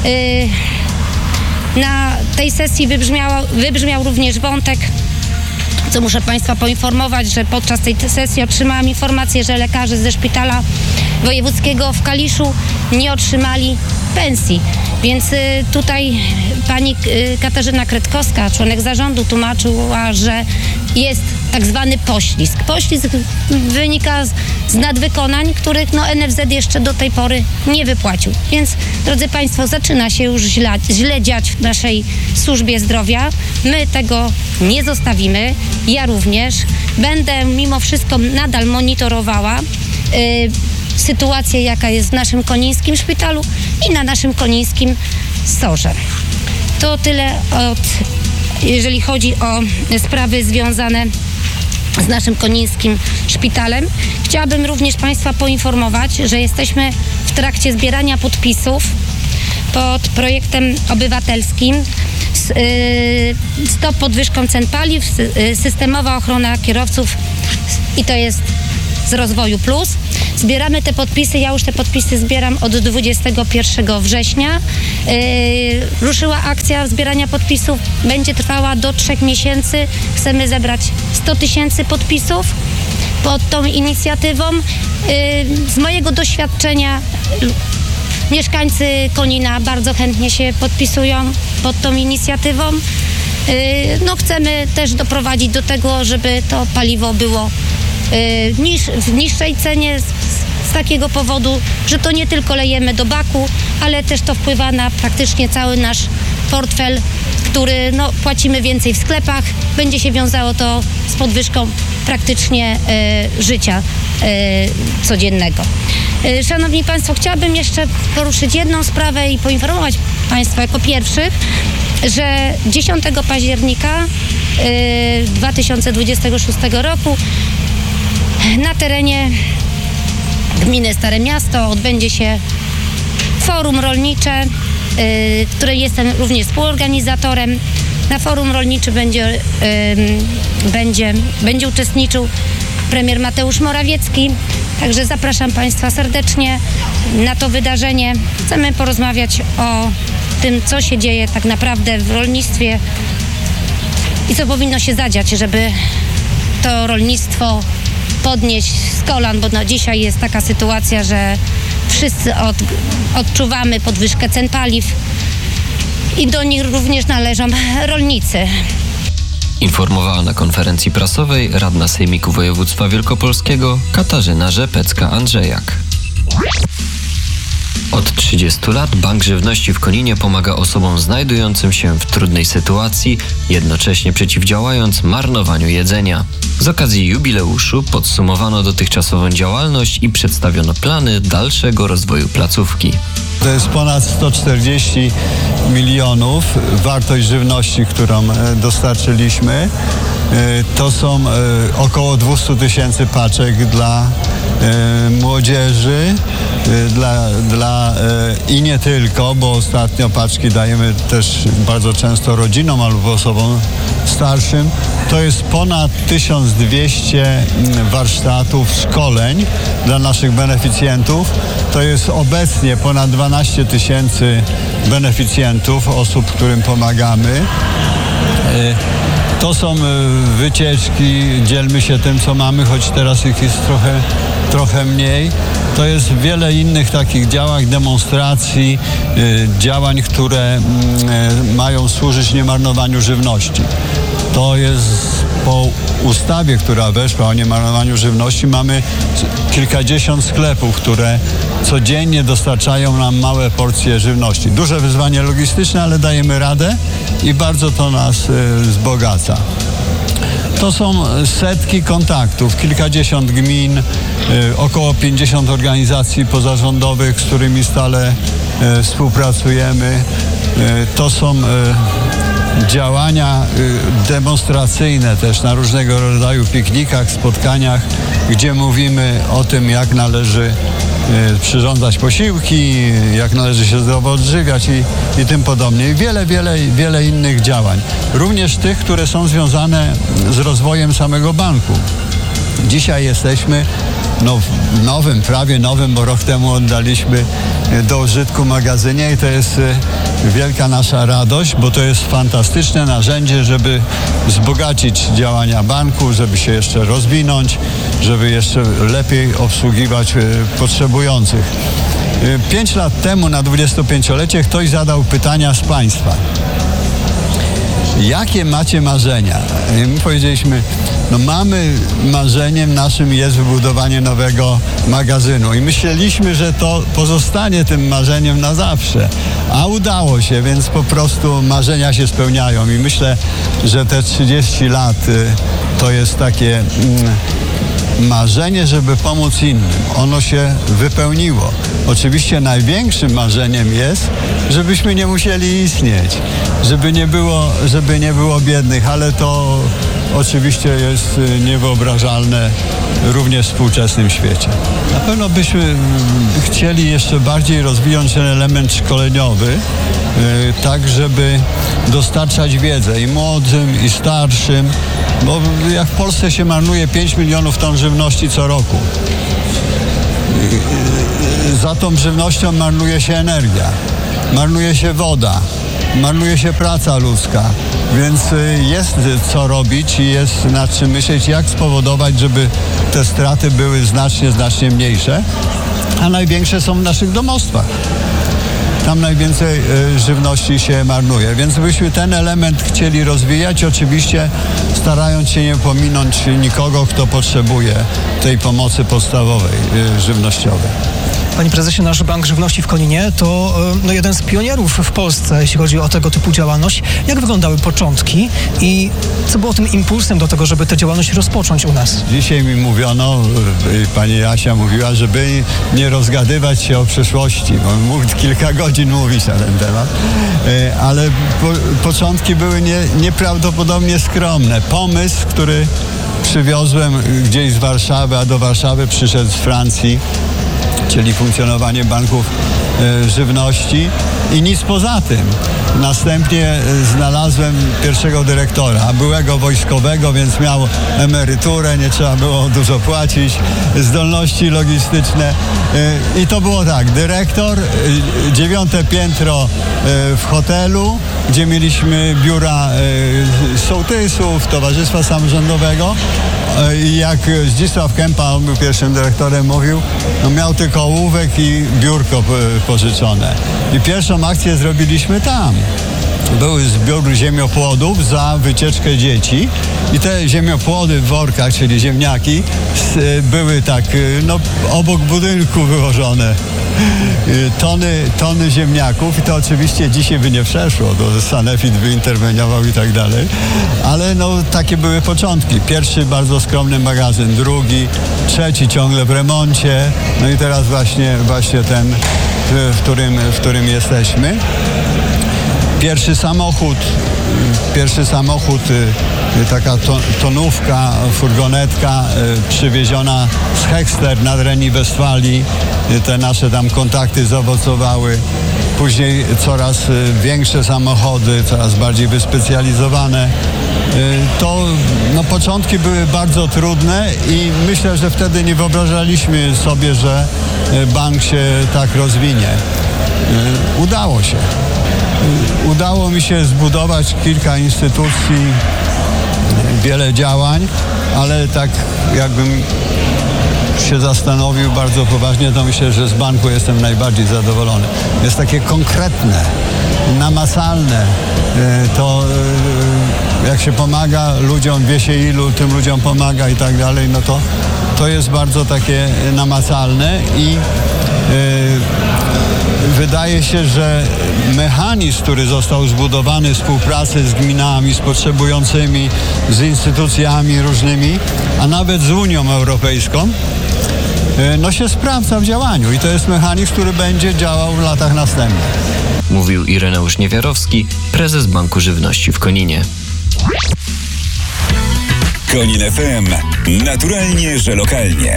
Speaker 13: Na tej sesji wybrzmiał również wątek, co muszę Państwa poinformować, że podczas tej sesji otrzymałam informację, że lekarze ze szpitala wojewódzkiego w Kaliszu nie otrzymali pensji. Więc tutaj pani Katarzyna Kretkowska, członek zarządu, tłumaczyła, że jest tak zwany poślizg. Poślizg wynika z nadwykonań, których NFZ jeszcze do tej pory nie wypłacił. Więc, drodzy Państwo, zaczyna się już źle dziać w naszej służbie zdrowia. My tego nie zostawimy. Ja również będę mimo wszystko nadal monitorowała sytuację, jaka jest w naszym konińskim szpitalu i na naszym konińskim SOR-ze. To tyle jeżeli chodzi o sprawy związane z naszym konińskim szpitalem. Chciałabym również Państwa poinformować, że jesteśmy w trakcie zbierania podpisów pod projektem obywatelskim Stop podwyżkom cen paliw, systemowa ochrona kierowców i to jest z Rozwoju Plus. Zbieramy te podpisy, ja już te podpisy zbieram od 21 września. Ruszyła akcja zbierania podpisów, będzie trwała do 3 miesięcy. Chcemy zebrać 100 000 podpisów pod tą inicjatywą. Z mojego doświadczenia mieszkańcy Konina bardzo chętnie się podpisują pod tą inicjatywą. Chcemy też doprowadzić do tego, żeby to paliwo było w niższej cenie z takiego powodu, że to nie tylko lejemy do baku, ale też to wpływa na praktycznie cały nasz portfel, który płacimy więcej w sklepach. Będzie się wiązało to z podwyżką praktycznie życia codziennego. Szanowni Państwo, chciałabym jeszcze poruszyć jedną sprawę i poinformować Państwa jako pierwszych, że 10 października 2026 roku na terenie gminy Stare Miasto odbędzie się forum rolnicze, które jestem również współorganizatorem. Na forum rolniczym będzie uczestniczył premier Mateusz Morawiecki. Także zapraszam Państwa serdecznie na to wydarzenie. Chcemy porozmawiać o tym, co się dzieje tak naprawdę w rolnictwie i co powinno się zadziać, żeby to rolnictwo podnieść z kolan, bo dzisiaj jest taka sytuacja, że wszyscy odczuwamy podwyżkę cen paliw i do nich również należą rolnicy.
Speaker 6: Informowała na konferencji prasowej radna Sejmiku Województwa Wielkopolskiego Katarzyna Rzepecka-Andrzejak. Od 30 lat Bank Żywności w Koninie pomaga osobom znajdującym się w trudnej sytuacji, jednocześnie przeciwdziałając marnowaniu jedzenia. Z okazji jubileuszu podsumowano dotychczasową działalność i przedstawiono plany dalszego rozwoju placówki.
Speaker 14: To jest ponad 140 milionów wartość żywności, którą dostarczyliśmy. To są około 200 000 paczek dla młodzieży, i nie tylko, bo ostatnio paczki dajemy też bardzo często rodzinom albo osobom starszym. To jest ponad 1200 warsztatów, szkoleń dla naszych beneficjentów. To jest obecnie ponad 12 000 beneficjentów, osób, którym pomagamy. To są wycieczki, dzielmy się tym, co mamy, choć teraz ich jest trochę mniej. To jest wiele innych takich działań, demonstracji, działań, które mają służyć niemarnowaniu żywności. To jest po ustawie, która weszła o niemarnowaniu żywności, mamy kilkadziesiąt sklepów, które codziennie dostarczają nam małe porcje żywności. Duże wyzwanie logistyczne, ale dajemy radę i bardzo to nas wzbogaca. To są setki kontaktów, kilkadziesiąt gmin, około 50 organizacji pozarządowych, z którymi stale współpracujemy. To są działania demonstracyjne też na różnego rodzaju piknikach, spotkaniach, gdzie mówimy o tym, jak należy przyrządzać posiłki, jak należy się zdrowo odżywiać i tym podobnie. I wiele innych działań. Również tych, które są związane z rozwojem samego banku. Dzisiaj jesteśmy w nowym, prawie nowym, bo rok temu oddaliśmy do użytku magazynie i to jest wielka nasza radość, bo to jest fantastyczne narzędzie, żeby wzbogacić działania banku, żeby się jeszcze rozwinąć, żeby jeszcze lepiej obsługiwać potrzebujących. 5 lat temu na 25-lecie ktoś zadał pytania z Państwa. Jakie macie marzenia? I my powiedzieliśmy, mamy marzeniem naszym jest wybudowanie nowego magazynu i myśleliśmy, że to pozostanie tym marzeniem na zawsze, a udało się, więc po prostu marzenia się spełniają i myślę, że te 30 lat to jest takie marzenie, żeby pomóc innym. Ono się wypełniło. Oczywiście największym marzeniem jest, żebyśmy nie musieli istnieć, żeby nie było biednych, ale to oczywiście jest niewyobrażalne również w współczesnym świecie. Na pewno byśmy chcieli jeszcze bardziej rozwijać ten element szkoleniowy, tak żeby dostarczać wiedzę i młodym, i starszym, bo jak w Polsce się marnuje 5 milionów ton żywności co roku. Za tą żywnością marnuje się energia, marnuje się woda, marnuje się praca ludzka, więc jest co robić i jest nad czym myśleć, jak spowodować, żeby te straty były znacznie mniejsze, a największe są w naszych domostwach. Tam najwięcej żywności się marnuje, więc byśmy ten element chcieli rozwijać, oczywiście starając się nie pominąć nikogo, kto potrzebuje tej pomocy podstawowej, żywnościowej.
Speaker 1: Panie prezesie, nasz Bank Żywności w Koninie to jeden z pionierów w Polsce, jeśli chodzi o tego typu działalność. Jak wyglądały początki i co było tym impulsem do tego, żeby tę działalność rozpocząć u nas?
Speaker 14: Dzisiaj mi mówiono, pani Jasia mówiła, żeby nie rozgadywać się o przyszłości, bo mógł kilka godzin mówić na ten temat, ale początki były nieprawdopodobnie skromne. Pomysł, który przywiozłem gdzieś z Warszawy, a do Warszawy przyszedł z Francji, czyli funkcjonowanie banków żywności i nic poza tym. Następnie znalazłem pierwszego dyrektora, byłego wojskowego, więc miał emeryturę, nie trzeba było dużo płacić, zdolności logistyczne i to było tak, dyrektor, 9. piętro w hotelu, gdzie mieliśmy biura sołtysów, Towarzystwa Samorządowego i jak Zdzisław Kępa, on był pierwszym dyrektorem, mówił, miał tylko ołówek i biurko pożyczone. I pierwszą akcję zrobiliśmy tam. Były zbiór ziemiopłodów za wycieczkę dzieci i te ziemiopłody w workach, czyli ziemniaki, były tak obok budynku wyłożone. Tony ziemniaków i to oczywiście dzisiaj by nie przeszło, to sanepid by interweniował i tak dalej, ale takie były początki. Pierwszy bardzo skromny magazyn, drugi, trzeci ciągle w remoncie, i teraz właśnie ten, w którym jesteśmy. Pierwszy samochód, taka tonówka, furgonetka przywieziona z Hexter nad Reni Westfalii. Te nasze tam kontakty zaowocowały. Później coraz większe samochody, coraz bardziej wyspecjalizowane. To początki były bardzo trudne i myślę, że wtedy nie wyobrażaliśmy sobie, że bank się tak rozwinie. Udało się. Udało mi się zbudować kilka instytucji, wiele działań, ale tak jakbym się zastanowił bardzo poważnie, to myślę, że z banku jestem najbardziej zadowolony. Jest takie konkretne, namacalne. To jak się pomaga ludziom, wie się ilu tym ludziom pomaga i tak dalej, to jest bardzo takie namacalne i wydaje się, że mechanizm, który został zbudowany, współpracy z gminami, z potrzebującymi, z instytucjami różnymi, a nawet z Unią Europejską, się sprawdza w działaniu i to jest mechanizm, który będzie działał w latach następnych.
Speaker 6: mówił Ireneusz Niewiarowski, prezes Banku Żywności w Koninie.
Speaker 2: Konin FM. Naturalnie, że lokalnie.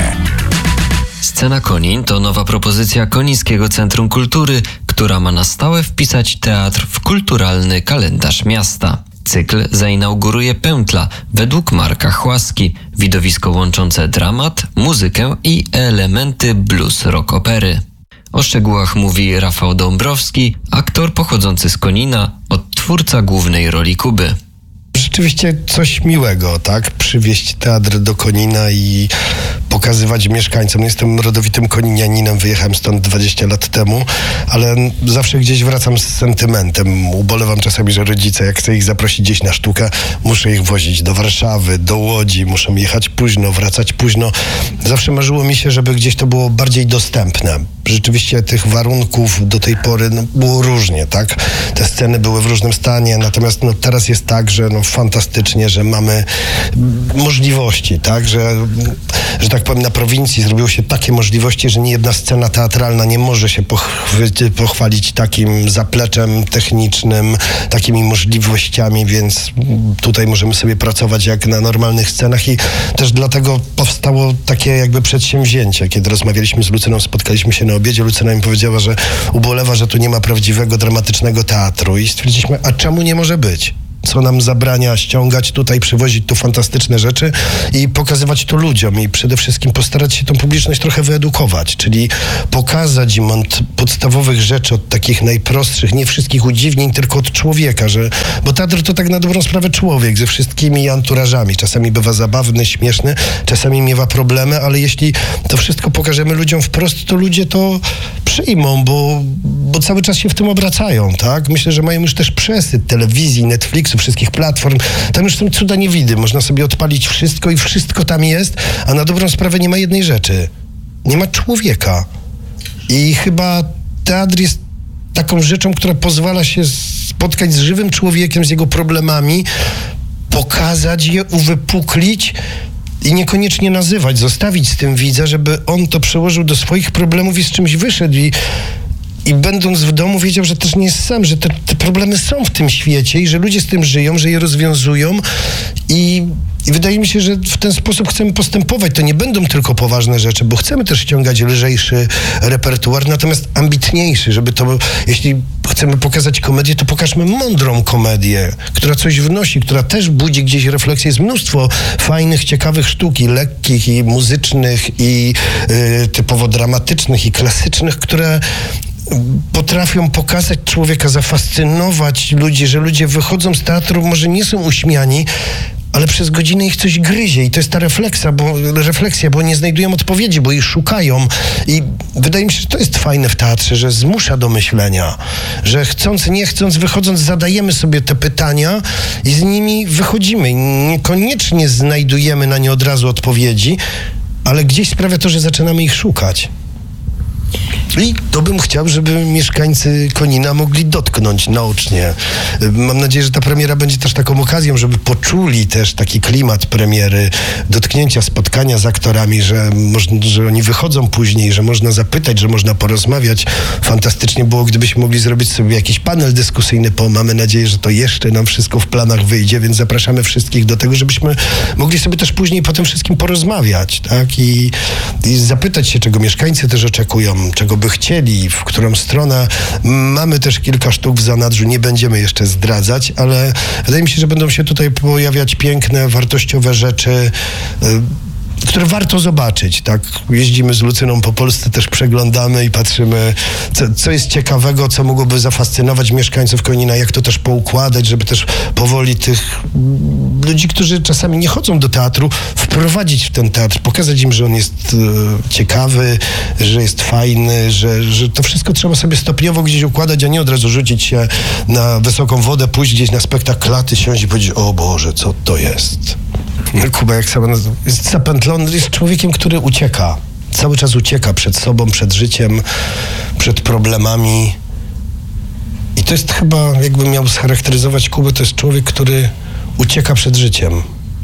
Speaker 6: Scena Konin to nowa propozycja Konińskiego Centrum Kultury, która ma na stałe wpisać teatr w kulturalny kalendarz miasta. Cykl zainauguruje Pętla według Marka Chłaski, widowisko łączące dramat, muzykę i elementy blues rock opery. O szczegółach mówi Rafał Dąbrowski, aktor pochodzący z Konina, odtwórca głównej roli Kuby.
Speaker 15: Rzeczywiście coś miłego, tak? Przywieźć teatr do Konina i pokazywać mieszkańcom. Jestem rodowitym koninianinem, wyjechałem stąd 20 lat temu, ale zawsze gdzieś wracam z sentymentem. Ubolewam czasami, że rodzice, jak chcę ich zaprosić gdzieś na sztukę, muszę ich wozić do Warszawy, do Łodzi, muszę jechać późno, wracać późno. Zawsze marzyło mi się, żeby gdzieś to było bardziej dostępne. Rzeczywiście tych warunków do tej pory było różnie, tak? Te sceny były w różnym stanie, natomiast teraz jest tak, że fantastycznie, że mamy możliwości, tak? Że tak powiem, na prowincji zrobiło się takie możliwości, że nie jedna scena teatralna nie może się pochwalić takim zapleczem technicznym, takimi możliwościami, więc tutaj możemy sobie pracować jak na normalnych scenach i też dlatego powstało takie jakby przedsięwzięcie. Kiedy rozmawialiśmy z Lucyną, spotkaliśmy się na obiedzie, Lucyna mi powiedziała, że ubolewa, że tu nie ma prawdziwego, dramatycznego teatru i stwierdziliśmy, a czemu nie może być? Co nam zabrania ściągać tutaj, przywozić tu fantastyczne rzeczy i pokazywać to ludziom i przede wszystkim postarać się tą publiczność trochę wyedukować, czyli pokazać im od podstawowych rzeczy, od takich najprostszych, nie wszystkich udziwnień, tylko od człowieka, bo teatr to tak na dobrą sprawę człowiek ze wszystkimi anturażami. Czasami bywa zabawny, śmieszny, czasami miewa problemy, ale jeśli to wszystko pokażemy ludziom wprost, to ludzie to przyjmą, bo cały czas się w tym obracają, tak? Myślę, że mają już też przesyt telewizji, Netflixu, wszystkich platform. Tam już są cuda niewidy. Można sobie odpalić wszystko i wszystko tam jest, a na dobrą sprawę nie ma jednej rzeczy. Nie ma człowieka. I chyba teatr jest taką rzeczą, która pozwala się spotkać z żywym człowiekiem, z jego problemami, pokazać je, uwypuklić i niekoniecznie nazywać, zostawić z tym widza, żeby on to przełożył do swoich problemów i z czymś wyszedł i będąc w domu wiedział, że też nie jest sam, że te problemy są w tym świecie i że ludzie z tym żyją, że je rozwiązują i wydaje mi się, że w ten sposób chcemy postępować. To nie będą tylko poważne rzeczy, bo chcemy też ściągać lżejszy repertuar, natomiast ambitniejszy, żeby to, jeśli chcemy pokazać komedię, to pokażmy mądrą komedię, która coś wnosi, która też budzi gdzieś refleksję. Jest mnóstwo fajnych, ciekawych sztuk i lekkich, i muzycznych, i typowo dramatycznych, i klasycznych, które potrafią pokazać człowieka, zafascynować ludzi, że ludzie wychodzą z teatru, może nie są uśmiani, ale przez godzinę ich coś gryzie i to jest ta refleksja, bo nie znajdują odpowiedzi, bo ich szukają i wydaje mi się, że to jest fajne w teatrze, że zmusza do myślenia, że chcąc, nie chcąc, wychodząc, zadajemy sobie te pytania i z nimi wychodzimy. Niekoniecznie znajdujemy na nie od razu odpowiedzi, ale gdzieś sprawia to, że zaczynamy ich szukać. I to bym chciał, żeby mieszkańcy Konina mogli dotknąć naocznie. Mam nadzieję, że ta premiera będzie też taką okazją, żeby poczuli też taki klimat premiery, dotknięcia, spotkania z aktorami, że oni wychodzą później, że można zapytać, że można porozmawiać. Fantastycznie było, gdybyśmy mogli zrobić sobie jakiś panel dyskusyjny, mamy nadzieję, że to jeszcze nam wszystko w planach wyjdzie, więc zapraszamy wszystkich do tego, żebyśmy mogli sobie też później po tym wszystkim porozmawiać, tak? I zapytać się, czego mieszkańcy też oczekują, czego by chcieli, w którą stronę. Mamy też kilka sztuk w zanadrzu, nie będziemy jeszcze zdradzać, ale wydaje mi się, że będą się tutaj pojawiać piękne, wartościowe rzeczy, które warto zobaczyć, tak? Jeździmy z Lucyną po Polsce, też przeglądamy i patrzymy, co jest ciekawego, co mogłoby zafascynować mieszkańców Konina, jak to też poukładać, żeby też powoli tych ludzi, którzy czasami nie chodzą do teatru, wprowadzić w ten teatr, pokazać im, że on jest ciekawy, że jest fajny, że to wszystko trzeba sobie stopniowo gdzieś układać, a nie od razu rzucić się na wysoką wodę, pójść gdzieś na spektakl Klaty, siąść i powiedzieć, o Boże, co to jest? Kuba, jak sama nazywa, jest zapętlony, jest człowiekiem, który ucieka. Cały czas ucieka przed sobą, przed życiem, przed problemami. I to jest chyba, jakbym miał scharakteryzować Kubę, to jest człowiek, który ucieka przed życiem.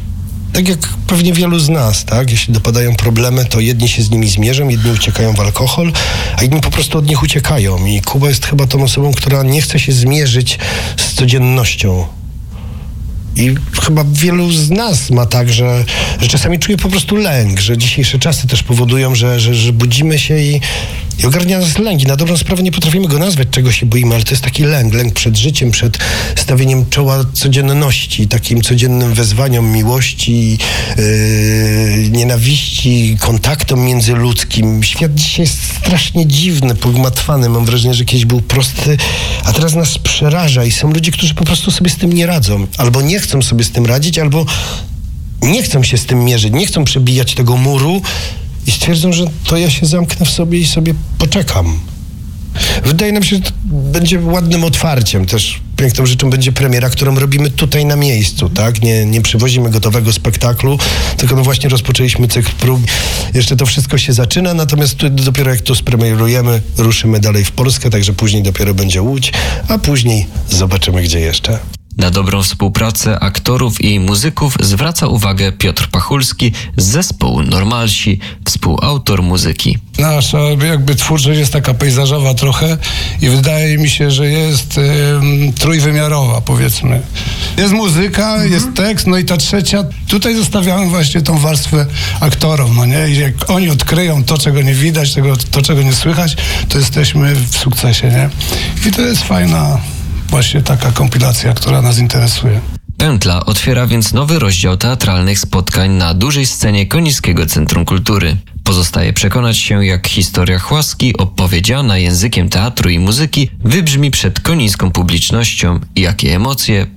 Speaker 15: tak jak pewnie wielu z nas, tak? Jeśli dopadają problemy, to jedni się z nimi zmierzą, jedni uciekają w alkohol, a inni po prostu od nich uciekają. I Kuba jest chyba tą osobą, która nie chce się zmierzyć z codziennością. I chyba wielu z nas ma tak, że czasami czuje po prostu lęk, że dzisiejsze czasy też powodują, że budzimy się i ogarnia nas lęk. I na dobrą sprawę nie potrafimy go nazwać, czego się boimy, ale to jest taki lęk przed życiem, przed stawieniem czoła codzienności, takim codziennym wezwaniom miłości, nienawiści, kontaktom międzyludzkim. Świat dzisiaj jest strasznie dziwny, pogmatwany. Mam wrażenie, że kiedyś był prosty, a teraz nas przeraża i są ludzie, którzy po prostu sobie z tym nie radzą. Albo nie chcą sobie z tym radzić, albo nie chcą się z tym mierzyć, nie chcą przebijać tego muru i stwierdzą, że to ja się zamknę w sobie i sobie poczekam. Wydaje nam się, że to będzie ładnym otwarciem. Też piękną rzeczą będzie premiera, którą robimy tutaj na miejscu, tak? Nie przywozimy gotowego spektaklu, tylko no właśnie rozpoczęliśmy cykl prób. Jeszcze to wszystko się zaczyna, natomiast dopiero jak to spremierujemy, ruszymy dalej w Polskę, także później dopiero będzie Łódź, a później zobaczymy, gdzie jeszcze.
Speaker 6: Na dobrą współpracę aktorów i muzyków zwraca uwagę Piotr Pachulski z zespołu Normalsi, współautor muzyki.
Speaker 16: Nasza jakby twórczość jest taka pejzażowa trochę i wydaje mi się, że jest trójwymiarowa, powiedzmy. Jest muzyka, jest tekst, no i ta trzecia. Tutaj zostawiamy właśnie tą warstwę aktorom, no nie? I jak oni odkryją to, czego nie widać, to, czego nie słychać, to jesteśmy w sukcesie, nie? I to jest fajna właśnie taka kompilacja, która nas interesuje.
Speaker 6: Pętla otwiera więc nowy rozdział teatralnych spotkań na dużej scenie Konińskiego Centrum Kultury. Pozostaje przekonać się, jak historia Chłaski opowiedziana językiem teatru i muzyki wybrzmi przed konińską publicznością i jakie emocje